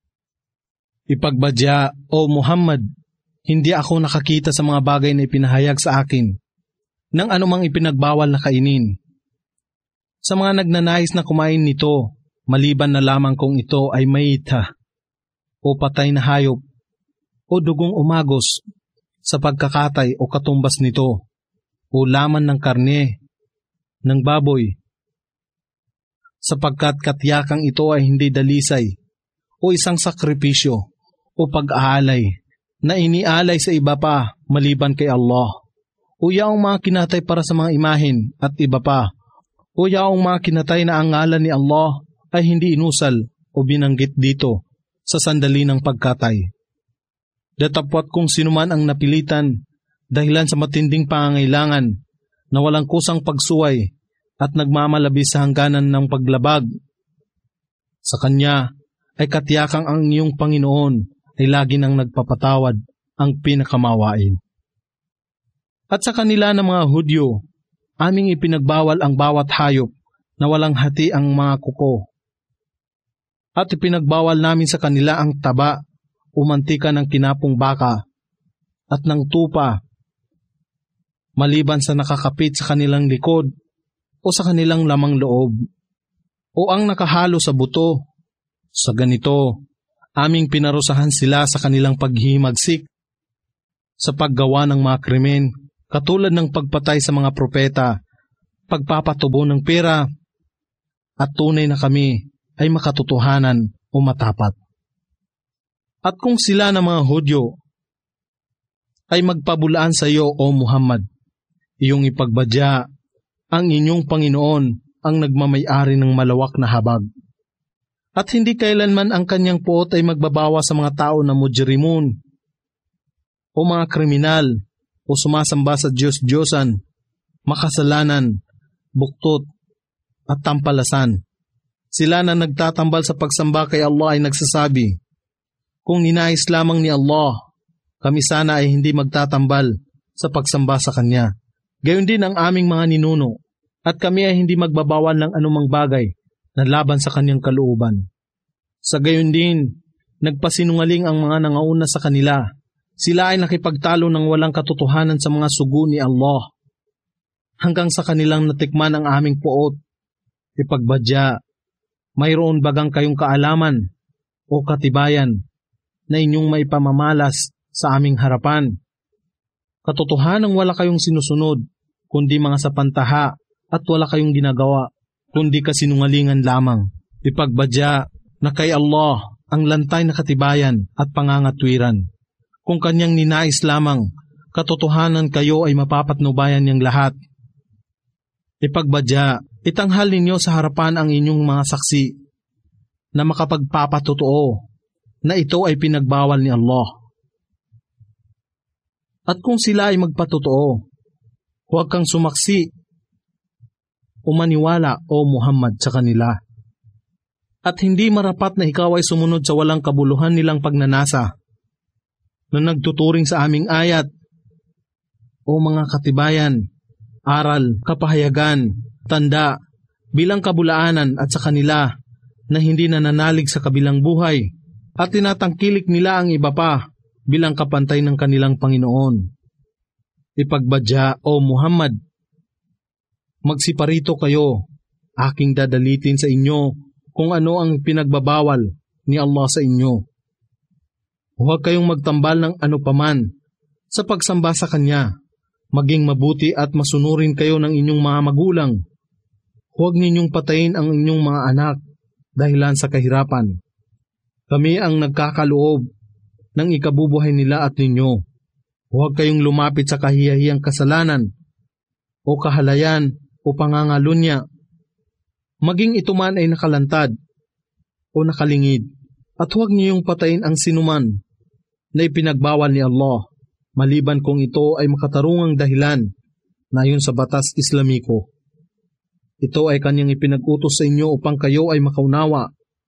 Ipagbadya, O Muhammad, hindi ako nakakita sa mga bagay na ipinahayag sa akin ng anumang ipinagbawal na kainin. Sa mga nagnanais na kumain nito, maliban na lamang kung ito ay mayita o patay na hayop o dugong umagos sa pagkakatay o katumbas nito, o laman ng karne ng baboy, sapagkat katiyakang ito ay hindi dalisay o isang sakripisyo o pag-aalay na inialay sa iba pa maliban kay Allah, o yaong mga kinatay para sa mga imahin at iba pa, o yaong mga kinatay na ang ngalan ni Allah ay hindi inusal o binanggit dito sa sandali ng pagkatay. Datapwat kung sinuman ang napilitan dahilan sa matinding pangangailangan na walang kusang pagsuway at nagmamalabis sa hangganan ng paglabag sa kanya, ay katiyakang ang iyong Panginoon ay lagi nang nagpapatawad, ang pinakamawain. At sa kanila ng mga Hudyo, aming ipinagbawal ang bawat hayop na walang hati ang mga kuko. At ipinagbawal namin sa kanila ang taba o mantika ng kinapong baka at ng tupa, maliban sa nakakapit sa kanilang likod o sa kanilang lamang loob, o ang nakahalo sa buto. Sa ganito, aming pinarusahan sila sa kanilang paghihimagsik sa paggawa ng mga krimen, katulad ng pagpatay sa mga propeta, pagpapatubo ng pera, at tunay na kami ay makatotohanan o matapat. At kung sila ng mga Hudyo ay magpabulaan sa iyo, O Muhammad, iyong ipagbadya, ang inyong Panginoon ang nagmamayari ng malawak na habag. At hindi kailanman ang kanyang puot ay magbabawa sa mga tao na mujrimun o mga kriminal o sumasamba sa Diyos-Diyosan, makasalanan, buktot at tampalasan. Sila na nagtatambal sa pagsamba kay Allah ay nagsasabi, kung ninais lamang ni Allah, kami sana ay hindi magtatambal sa pagsamba sa Kanya. Gayon din ang aming mga ninuno, at kami ay hindi magbabawal ng anumang bagay na laban sa Kanyang kalooban. Sa gayon din, nagpasinungaling ang mga nangauna sa kanila. Sila ay nakipagtalo ng walang katotohanan sa mga sugo ni Allah, hanggang sa kanilang natikman ang aming puot. Ipagbadya, mayroon bagang kayong kaalaman o katibayan na inyong maipamamalas sa aming harapan? Katotohanang wala kayong sinusunod, kundi mga sapantaha, at wala kayong ginagawa, kundi kasinungalingan lamang. Ipagbadya na kay Allah ang lantay na katibayan at pangangatwiran. Kung Kanyang ninais lamang, katotohanan kayo ay mapapatnubayan niyang lahat. Ipagbadya, itanghal ninyo sa harapan ang inyong mga saksi na makapagpapatotoo na ito ay pinagbawal ni Allah. At kung sila ay magpatotoo, huwag kang sumaksi o maniwala, O Muhammad, sa kanila. At hindi marapat na ikaw ay sumunod sa walang kabuluhan nilang pagnanasa na nagtuturing sa aming ayat, O mga katibayan, aral, kapahayagan, tanda, bilang kabulaanan at sa kanila na hindi nananalig sa kabilang buhay at tinatangkilik nila ang iba pa bilang kapantay ng kanilang Panginoon. Ipagbadya, O Muhammad, magsiparito kayo, aking dadalitin sa inyo kung ano ang pinagbabawal ni Allah sa inyo. Huwag kayong magtambal ng ano paman sa pagsamba sa Kanya. Maging mabuti at masunurin kayo ng inyong mga magulang. Huwag ninyong patayin ang inyong mga anak dahilan sa kahirapan. Kami ang nagkakaloob ng ikabubuhay nila at ninyo. Huwag kayong lumapit sa kahiyahiyang kasalanan o kahalayan o pangangalunya. Maging ito man ay nakalantad o nakalingid. At huwag niyong patayin ang sinuman na ipinagbawal ni Allah, maliban kung ito ay makatarungang dahilan na ayon sa batas Islamiko. Ito ay Kanyang ipinag-utos sa inyo upang kayo ay makaunawa.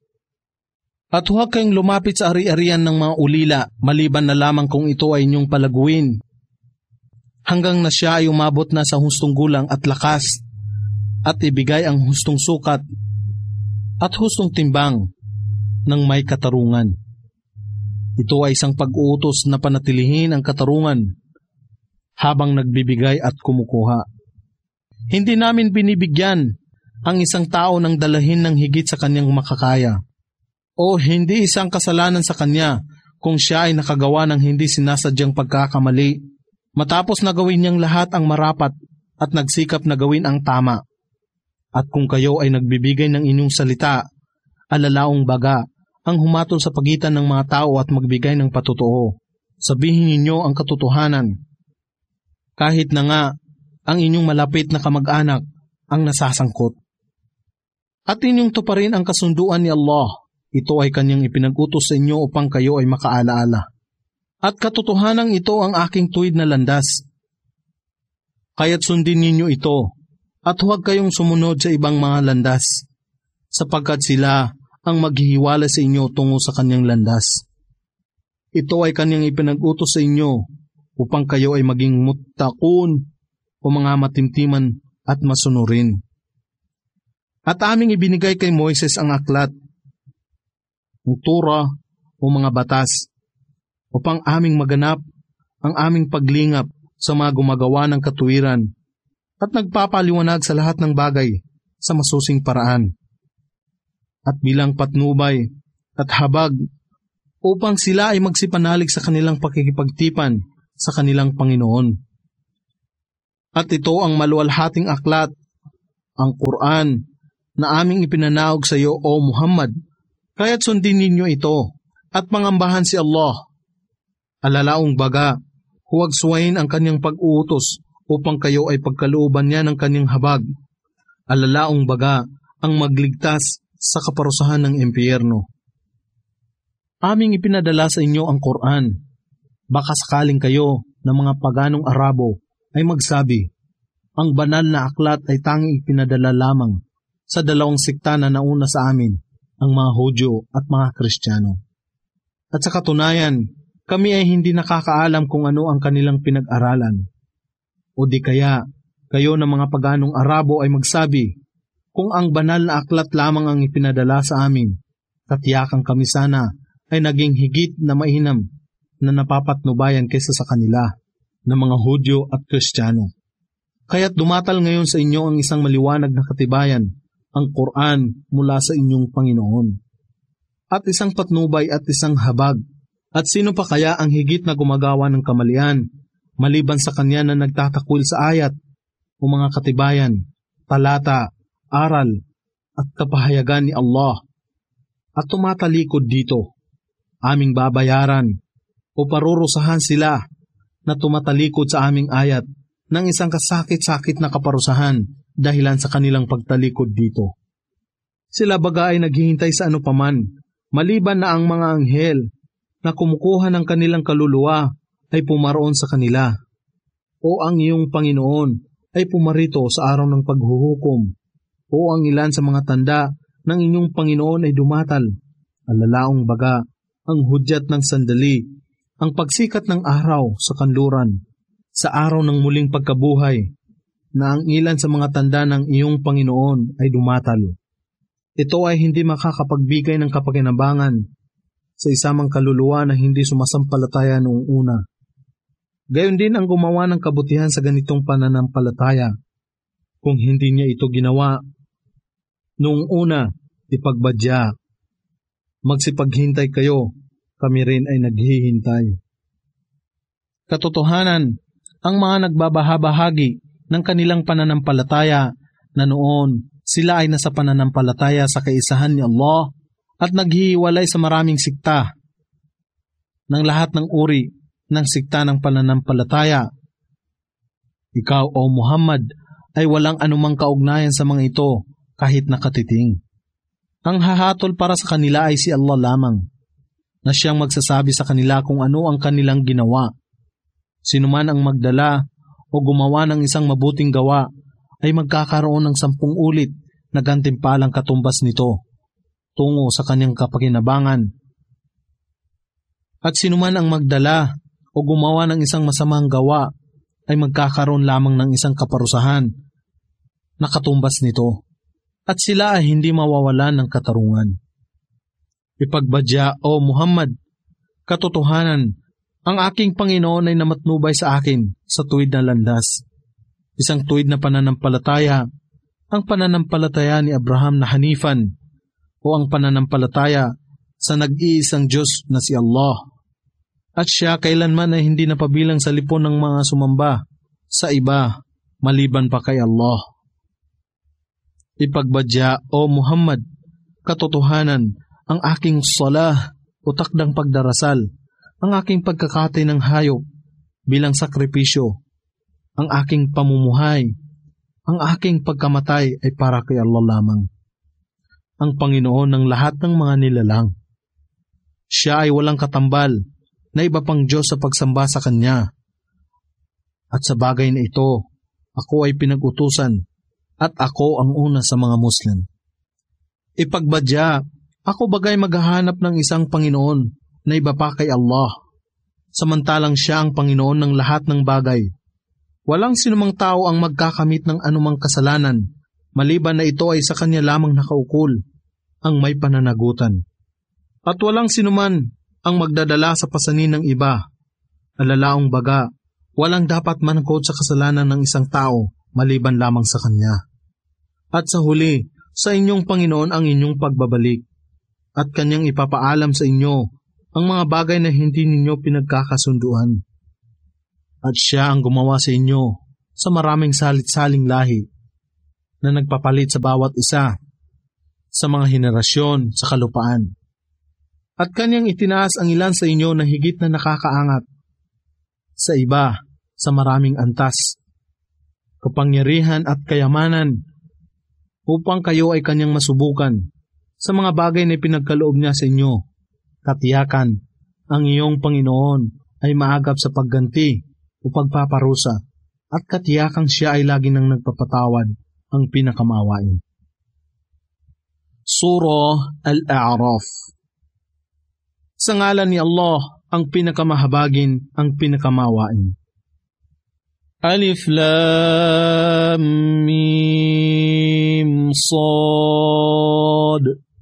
At huwag kayong lumapit sa ari-arian ng mga ulila, maliban na lamang kung ito ay inyong palaguin, hanggang na siya ay umabot na sa hustong gulang at lakas, at ibigay ang hustong sukat at hustong timbang ng may katarungan. Ito ay isang pag-uutos na panatilihin ang katarungan habang nagbibigay at kumukuha. Hindi namin binibigyan ang isang tao ng dalahin ng higit sa kanyang makakaya, o hindi isang kasalanan sa kanya kung siya ay nakagawa ng hindi sinasadyang pagkakamali, matapos na gawin niyang lahat ang marapat at nagsikap na gawin ang tama. At kung kayo ay nagbibigay ng inyong salita, alalaong baga ang humatol sa pagitan ng mga tao at magbigay ng patotoo, sabihin ninyo ang katotohanan. Kahit na nga ang inyong malapit na kamag-anak ang nasasangkot. At inyong tuparin ang kasunduan ni Allah. Ito ay Kanyang ipinag-utos sa inyo upang kayo ay makaalaala. At katotohanan ito ang aking tuwid na landas. Kaya't sundin ninyo ito, at huwag kayong sumunod sa ibang mga landas, sapagkat sila ang maghihiwala sa inyo tungo sa Kanyang landas. Ito ay Kanyang ipinag-utos sa inyo upang kayo ay maging muttaqun o mga matimtiman at masunurin. At aming ibinigay kay Moises ang aklat, ang Torah o mga batas, upang aming maganap ang aming paglingap sa mga gumagawa ng katuwiran at nagpapaliwanag sa lahat ng bagay sa masusing paraan. at bilang patnubay at habag upang sila ay magsipanalig sa kanilang pakikipagtipan sa kanilang Panginoon. At ito ang maluwalhating aklat, ang Quran, na aming ipinanaog sa iyo, O Muhammad, kaya't sundin ninyo ito at mangambahan si Allah. Alalaong baga, huwag suwayin ang kanyang pag-uutos upang kayo ay pagkalooban niya ng kanyang habag. Alalaong baga ang magligtas sa kaparusahan ng impyerno. Aming ipinadala sa inyo ang Quran. Baka sakaling kayo ng mga paganong Arabo ay magsabi, ang banal na aklat ay tanging ipinadala lamang sa dalawang sikta na nauna sa amin, ang mga Hudyo at mga Kristiyano. At sa katunayan, kami ay hindi nakakaalam kung ano ang kanilang pinag-aralan. O di kaya, kayo ng mga paganong Arabo ay magsabi, kung ang banal na aklat lamang ang ipinadala sa amin, katiyakan kami sana ay naging higit na mainam na napapatnubayan kaysa sa kanila ng mga Hudyo at Kristiyano. Kaya't dumatal ngayon sa inyo ang isang maliwanag na katibayan, ang Quran mula sa inyong Panginoon. At isang patnubay at isang habag. At sino pa kaya ang higit na gumagawa ng kamalian, maliban sa kanya na nagtatakwil sa ayat o mga katibayan, talata, aral, at kapahayagan ni Allah. At tumatalikod dito, aming babayaran o parurusahan sila na tumatalikod sa aming ayat ng isang kasakit-sakit na kaparusahan dahilan sa kanilang pagtalikod dito. Sila baga ay naghihintay sa ano paman, maliban na ang mga anghel na kumukuha ng kanilang kaluluwa ay pumaroon sa kanila. O ang iyong Panginoon ay pumarito sa araw ng paghuhukom. O ang ilan sa mga tanda ng inyong Panginoon ay dumatal. Alalaong baga, ang hudyat ng sandali, ang pagsikat ng araw sa kanluran, sa araw ng muling pagkabuhay, na ang ilan sa mga tanda ng iyong Panginoon ay dumatal. Ito ay hindi makakapagbigay ng kapakinabangan sa isamang kaluluwa na hindi sumasampalataya noong una. Gayon din ang gumawa ng kabutihan sa ganitong pananampalataya. Kung hindi niya ito ginawa, noong una, ipagbadya. Magsipaghintay kayo, kami rin ay naghihintay. Katotohanan, ang mga nagbabahabahagi ng kanilang pananampalataya na noon sila ay nasa pananampalataya sa kaisahan ni Allah at naghihiwalay sa maraming sikta ng lahat ng uri ng sikta ng pananampalataya. Ikaw, O Muhammad, ay walang anumang kaugnayan sa mga ito kahit nakatiting. Ang hahatol para sa kanila ay si Allah lamang, na siyang magsasabi sa kanila kung ano ang kanilang ginawa. Sino man ang magdala o gumawa ng isang mabuting gawa ay magkakaroon ng sampung ulit na gantimpalang katumbas nito tungo sa kanyang kapakinabangan. At sino man ang magdala o gumawa ng isang masamang gawa ay magkakaroon lamang ng isang kaparusahan na katumbas nito. At sila ay hindi mawawalan ng katarungan. Ipagbadya, O Muhammad, katotohanan, ang aking Panginoon ay namatnubay sa akin sa tuwid na landas. Isang tuwid na pananampalataya, ang pananampalataya ni Abraham na Hanifan, o ang pananampalataya sa nag-iisang Diyos na si Allah. At siya kailanman ay hindi napabilang sa lipon ng mga sumamba sa iba maliban pa kay Allah. Ipagbadya, O Muhammad, katotohanan, ang aking salah o takdang pagdarasal, ang aking pagkakatay ng hayop bilang sakripisyo, ang aking pamumuhay, ang aking pagkamatay ay para kay Allah lamang, ang Panginoon ng lahat ng mga nilalang. Siya ay walang katambal na iba pang Diyos sa pagsamba sa Kanya. At sa bagay na ito, ako ay pinag-utusan at ako ang una sa mga Muslim. Ipagbadya, ako bagay maghahanap ng isang Panginoon na iba pa kay Allah, samantalang siya ang Panginoon ng lahat ng bagay. Walang sinumang tao ang magkakamit ng anumang kasalanan, maliban na ito ay sa kanya lamang nakaukol, ang may pananagutan. At walang sinuman ang magdadala sa pasanin ng iba. Alalaong baga, walang dapat manakot sa kasalanan ng isang tao, maliban lamang sa kanya. At sa huli, sa inyong Panginoon ang inyong pagbabalik, at kanyang ipapaalam sa inyo ang mga bagay na hindi ninyo pinagkakasunduan. At siya ang gumawa sa inyo sa maraming salit-saling lahi na nagpapalit sa bawat isa sa mga henerasyon sa kalupaan. At kanyang itinaas ang ilan sa inyo na higit na nakakaangat, sa iba sa maraming antas, kapangyarihan at kayamanan, upang kayo ay kanyang masubukan sa mga bagay na pinagkaloob niya sa inyo. Katiyakan, ang iyong Panginoon ay maagap sa pagganti o pagpaparusa, at katiyakang siya ay lagi nang nagpapatawad, ang pinakamaawain. Surah Al-A'raf. Sa ngalan ni Allah, ang pinakamahabagin, ang pinakamawain. Alif Lam Mim Sad.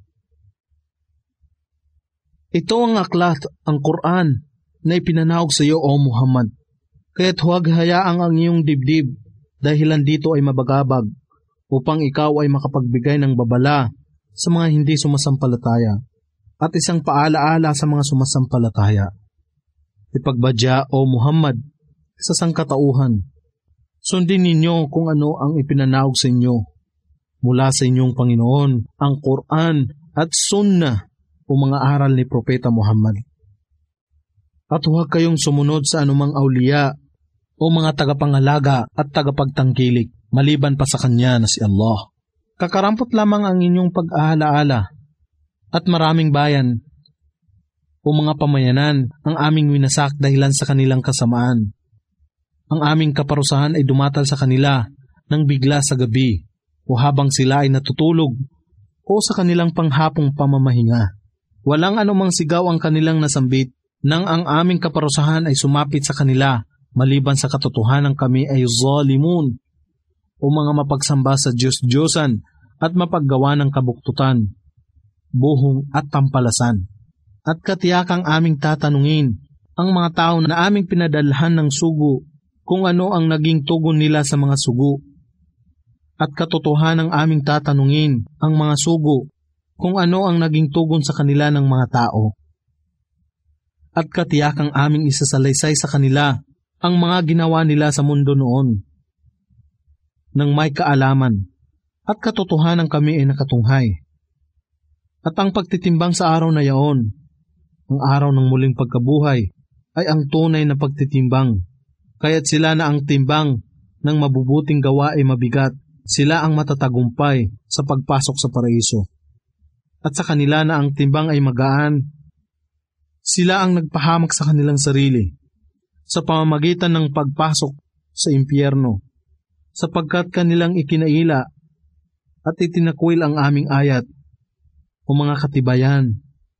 Ito ang aklat, ang Quran, na ipinanahog sa iyo, O Muhammad. Kaya't huwag hayaang ang iyong dibdib dahilan dito ay mabagabag, upang ikaw ay makapagbigay ng babala sa mga hindi sumasampalataya, at isang paalaala sa mga sumasampalataya. Ipagbadya, O Muhammad, sa sangkatauhan. Sundin ninyo kung ano ang ipinanahog sa inyo mula sa inyong Panginoon, ang Quran at Sunnah o mga aral ni Propeta Muhammad. At huwag kayong sumunod sa anumang awliya o mga tagapangalaga at tagapagtangkilik maliban pa sa Kanya na si Allah. Kakarampot lamang ang inyong pag-ahala-ala at maraming bayan o mga pamayanan ang aming winasak dahilan sa kanilang kasamaan. Ang aming kaparusahan ay dumatal sa kanila nang bigla sa gabi o habang sila ay natutulog o sa kanilang panghapong pamamahinga. Walang anumang sigaw ang kanilang nasambit nang ang aming kaparusahan ay sumapit sa kanila maliban sa katotohanan kami ay zalimun o mga mapagsamba sa Diyos-Diyosan at mapaggawa ng kabuktutan, buhong at tampalasan. At katiyakang aming tatanungin ang mga tao na aming pinadalhan ng sugo kung ano ang naging tugon nila sa mga sugo. At katotohanan ang aming tatanungin ang mga sugo kung ano ang naging tugon sa kanila ng mga tao. At katiyakang aming isasalaysay sa kanila ang mga ginawa nila sa mundo noon, nang may kaalaman, at katotohanan kami ay nakatunghay. At ang pagtitimbang sa araw na yaon, ang araw ng muling pagkabuhay, ay ang tunay na pagtitimbang. Kaya't sila na ang timbang ng mabubuting gawa ay mabigat, sila ang matatagumpay sa pagpasok sa paraiso. At sa kanila na ang timbang ay magaan, sila ang nagpahamak sa kanilang sarili sa pamamagitan ng pagpasok sa impyerno, sapagkat kanilang ikinaila at itinakwil ang aming ayat o mga katibayan,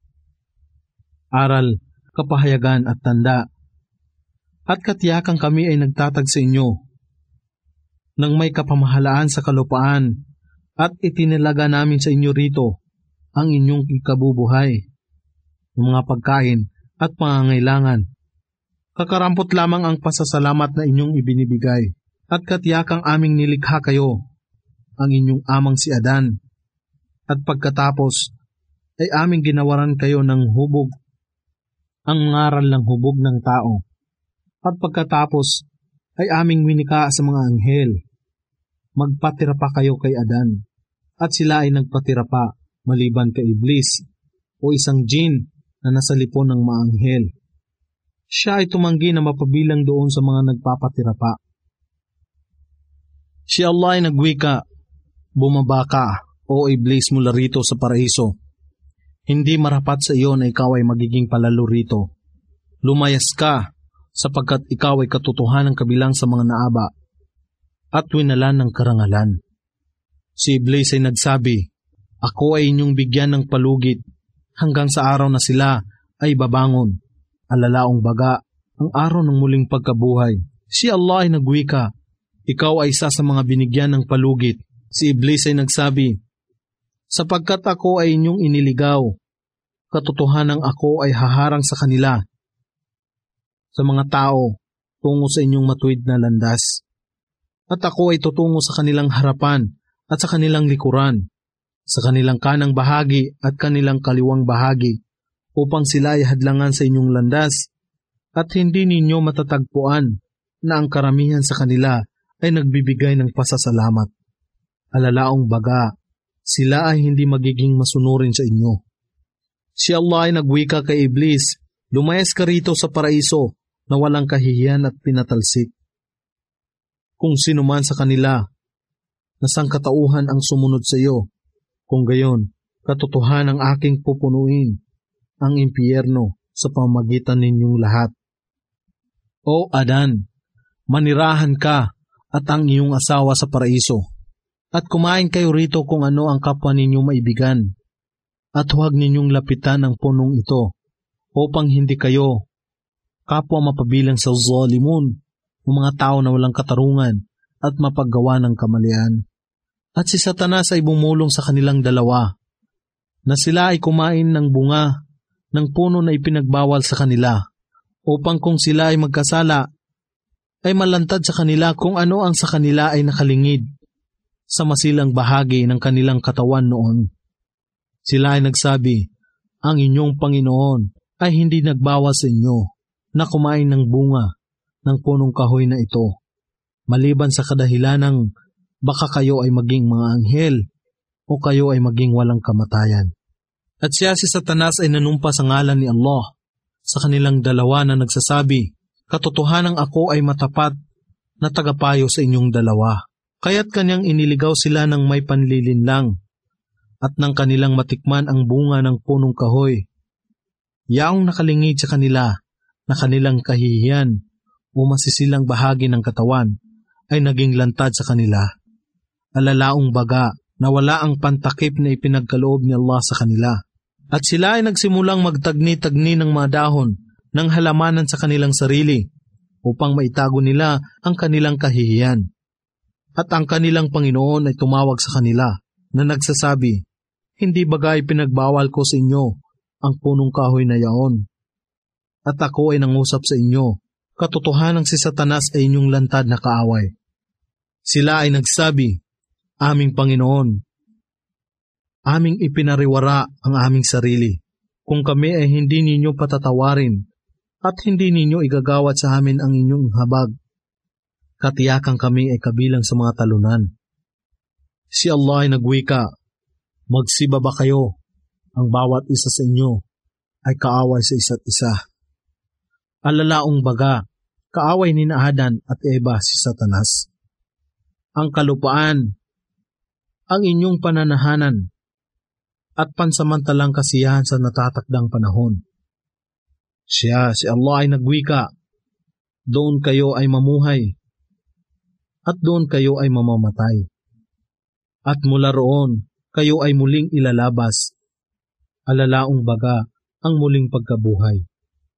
aral, kapahayagan at tanda. At katiyakang kami ay nagtatag sa inyo nang may kapamahalaan sa kalupaan, at itinilaga namin sa inyo rito ang inyong ikabubuhay, ng mga pagkain at pangangailangan. Kakarampot lamang ang pasasalamat na inyong ibinibigay, at katiyakang aming nilikha kayo, ang inyong amang si Adan, at pagkatapos ay aming ginawaran kayo ng hubog, ang ngaral ng hubog ng tao. At pagkatapos ay aming winika sa mga anghel, magpatira pa kayo kay Adan, at sila ay nagpatira pa maliban kay Iblis o isang jin na nasa lipon ng mga anghel. Siya ay tumanggi na mapabilang doon sa mga nagpapatira pa. Si Allah ay nagwika, bumaba ka, o Iblis, mula rito sa paraiso. Hindi marapat sa iyo na ikaw ay magiging palalo rito. Lumayas ka, sapagkat ikaw ay katotohanan kabilang sa mga naaba at winalan ng karangalan. Si Iblis ay nagsabi, ako ay inyong bigyan ng palugit hanggang sa araw na sila ay babangon, alalaong baga, ang araw ng muling pagkabuhay. Si Allah ay nagwika, ikaw ay isa sa mga binigyan ng palugit. Si Iblis ay nagsabi, sapagkat ako ay inyong iniligaw, katotohanang ako ay haharang sa kanila, sa mga tao, tungo sa inyong matuwid na landas. At ako ay tutungo sa kanilang harapan at sa kanilang likuran. sa kanilang kanang bahagi at kanilang kaliwang bahagi, upang sila ay hadlangan sa inyong landas, at hindi ninyo matatagpuan na ang karamihan sa kanila ay nagbibigay ng pasasalamat. Alalaong baga, sila ay hindi magiging masunurin sa inyo. Si Allah ay nagwika kay Iblis, lumayas ka rito sa paraiso na walang kahihiyan at pinatalsik. Kung sino man sa kanila na sangkatauhan ang sumunod sa iyo, kung gayon, katotohanan ang aking pupunuin ang impyerno sa pamamagitan ninyong lahat. O Adan, manirahan ka at ang iyong asawa sa paraiso, at kumain kayo rito kung ano ang kapwa ninyong maibigan, at huwag ninyong lapitan ang punong ito, upang hindi kayo kapwa mapabilang sa zalimun, ng mga tao na walang katarungan at mapaggawa ng kamalian. At si Satanas ay bumulong sa kanilang dalawa, na sila ay kumain ng bunga ng puno na ipinagbawal sa kanila, upang kung sila ay magkasala, ay malantad sa kanila kung ano ang sa kanila ay nakalingid sa masilang bahagi ng kanilang katawan noon. Sila ay nagsabi, ang inyong Panginoon ay hindi nagbawa sa inyo na kumain ng bunga ng punong kahoy na ito, maliban sa kadahilan ng baka kayo ay maging mga anghel o kayo ay maging walang kamatayan. At siya si Satanas ay nanumpa sa ngalan ni Allah sa kanilang dalawa na nagsasabi, katotohanang ako ay matapat na tagapayo sa inyong dalawa. Kaya't kanyang iniligaw sila ng may panlilinlang at nang kanilang matikman ang bunga ng punong kahoy, yaong nakalingid sa kanila na kanilang kahihiyan o masisilang bahagi ng katawan ay naging lantad sa kanila. Alalaong baga na wala ang pantakip na ipinagkaloob ni Allah sa kanila. At sila ay nagsimulang magtagni-tagni ng mga dahon ng halamanan sa kanilang sarili upang maitago nila ang kanilang kahihiyan. At ang kanilang Panginoon ay tumawag sa kanila na nagsasabi, hindi bagay pinagbawal ko sa inyo ang punong kahoy na yaon. At ako ay nangusap sa inyo, katotohanan si Satanas ay inyong lantad na kaaway. Sila ay nagsabi, aming Panginoon, aming ipinariwara ang aming sarili, kung kami ay hindi ninyo patatawarin at hindi ninyo igagawad sa amin ang inyong habag, katiyakan kami ay kabilang sa mga talunan. Si Allah ay nagwika, magsiba ba kayo, ang bawat isa sa inyo ay kaaway sa isa't isa. Alalaong baga, kaaway ni Adan at Eva si Satanas. Ang kalupaan, ang inyong pananahanan, at pansamantalang kasiyahan sa natatakdang panahon. Siya, si Allah ay nagwika, doon kayo ay mamuhay, at doon kayo ay mamamatay. At mula roon, kayo ay muling ilalabas, alalaong baga ang muling pagkabuhay.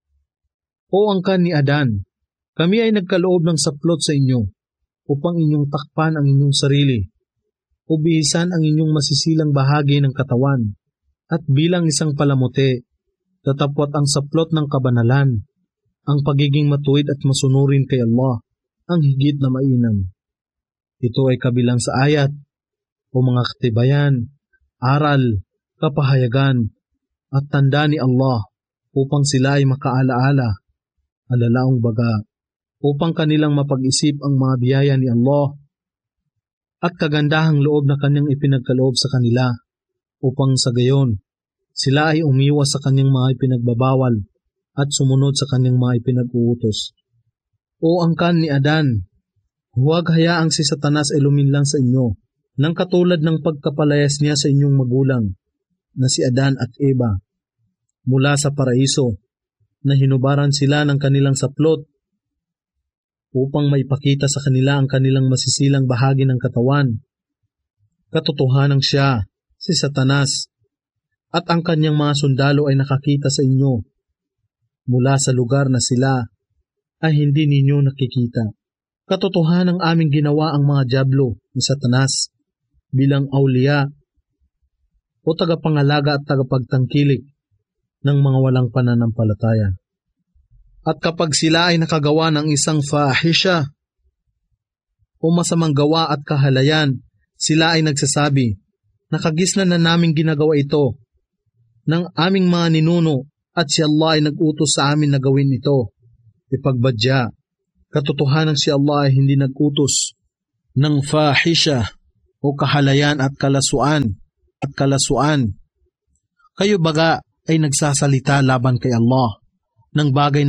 O angkan ni Adan, kami ay nagkaloob ng saplot sa inyo, upang inyong takpan ang inyong sarili, o bihisan ang inyong masisilang bahagi ng katawan, at bilang isang palamuti, tatapwat ang saplot ng kabanalan, ang pagiging matuwid at masunurin kay Allah, ang higit na mainam. Ito ay kabilang sa ayat, o mga katibayan, aral, kapahayagan, at tanda ni Allah, upang sila ay makaalaala, alalaong baga, upang kanilang mapag-isip ang mga biyaya ni Allah, at kagandahang loob na kanyang ipinagkaloob sa kanila, upang sa gayon, sila ay umiwas sa kanyang mga ipinagbabawal at sumunod sa kanyang mga ipinag-uutos. O angkan ni Adan, huwag hayaang si Satanas ay luminlang sa inyo, nang katulad ng pagkapalayas niya sa inyong magulang, na si Adan at Eva, mula sa paraiso, na hinubaran sila ng kanilang saplot, upang maipakita sa kanila ang kanilang masisilang bahagi ng katawan. Katotohanang siya, si Satanas, at ang kanyang mga sundalo ay nakakita sa inyo, mula sa lugar na sila ay hindi ninyo nakikita. Katotohanang aming ginawa ang mga dyablo ni Satanas bilang awliya o tagapangalaga at tagapagtangkilik ng mga walang pananampalataya. At kapag sila ay nakagawa ng isang fahisha o masamang gawa at kahalayan, sila ay nagsasabi, Nakagisnan na naming ginagawa ito ng aming mga ninuno at si Allah ay nag-utos sa amin na gawin ito. Ipagbadya, katotohanan si Allah ay hindi nag-utos ng fahisha o kahalayan at kalasuan at kalasuan. Kayo baga ay nagsasalita laban kay Allah ng bagay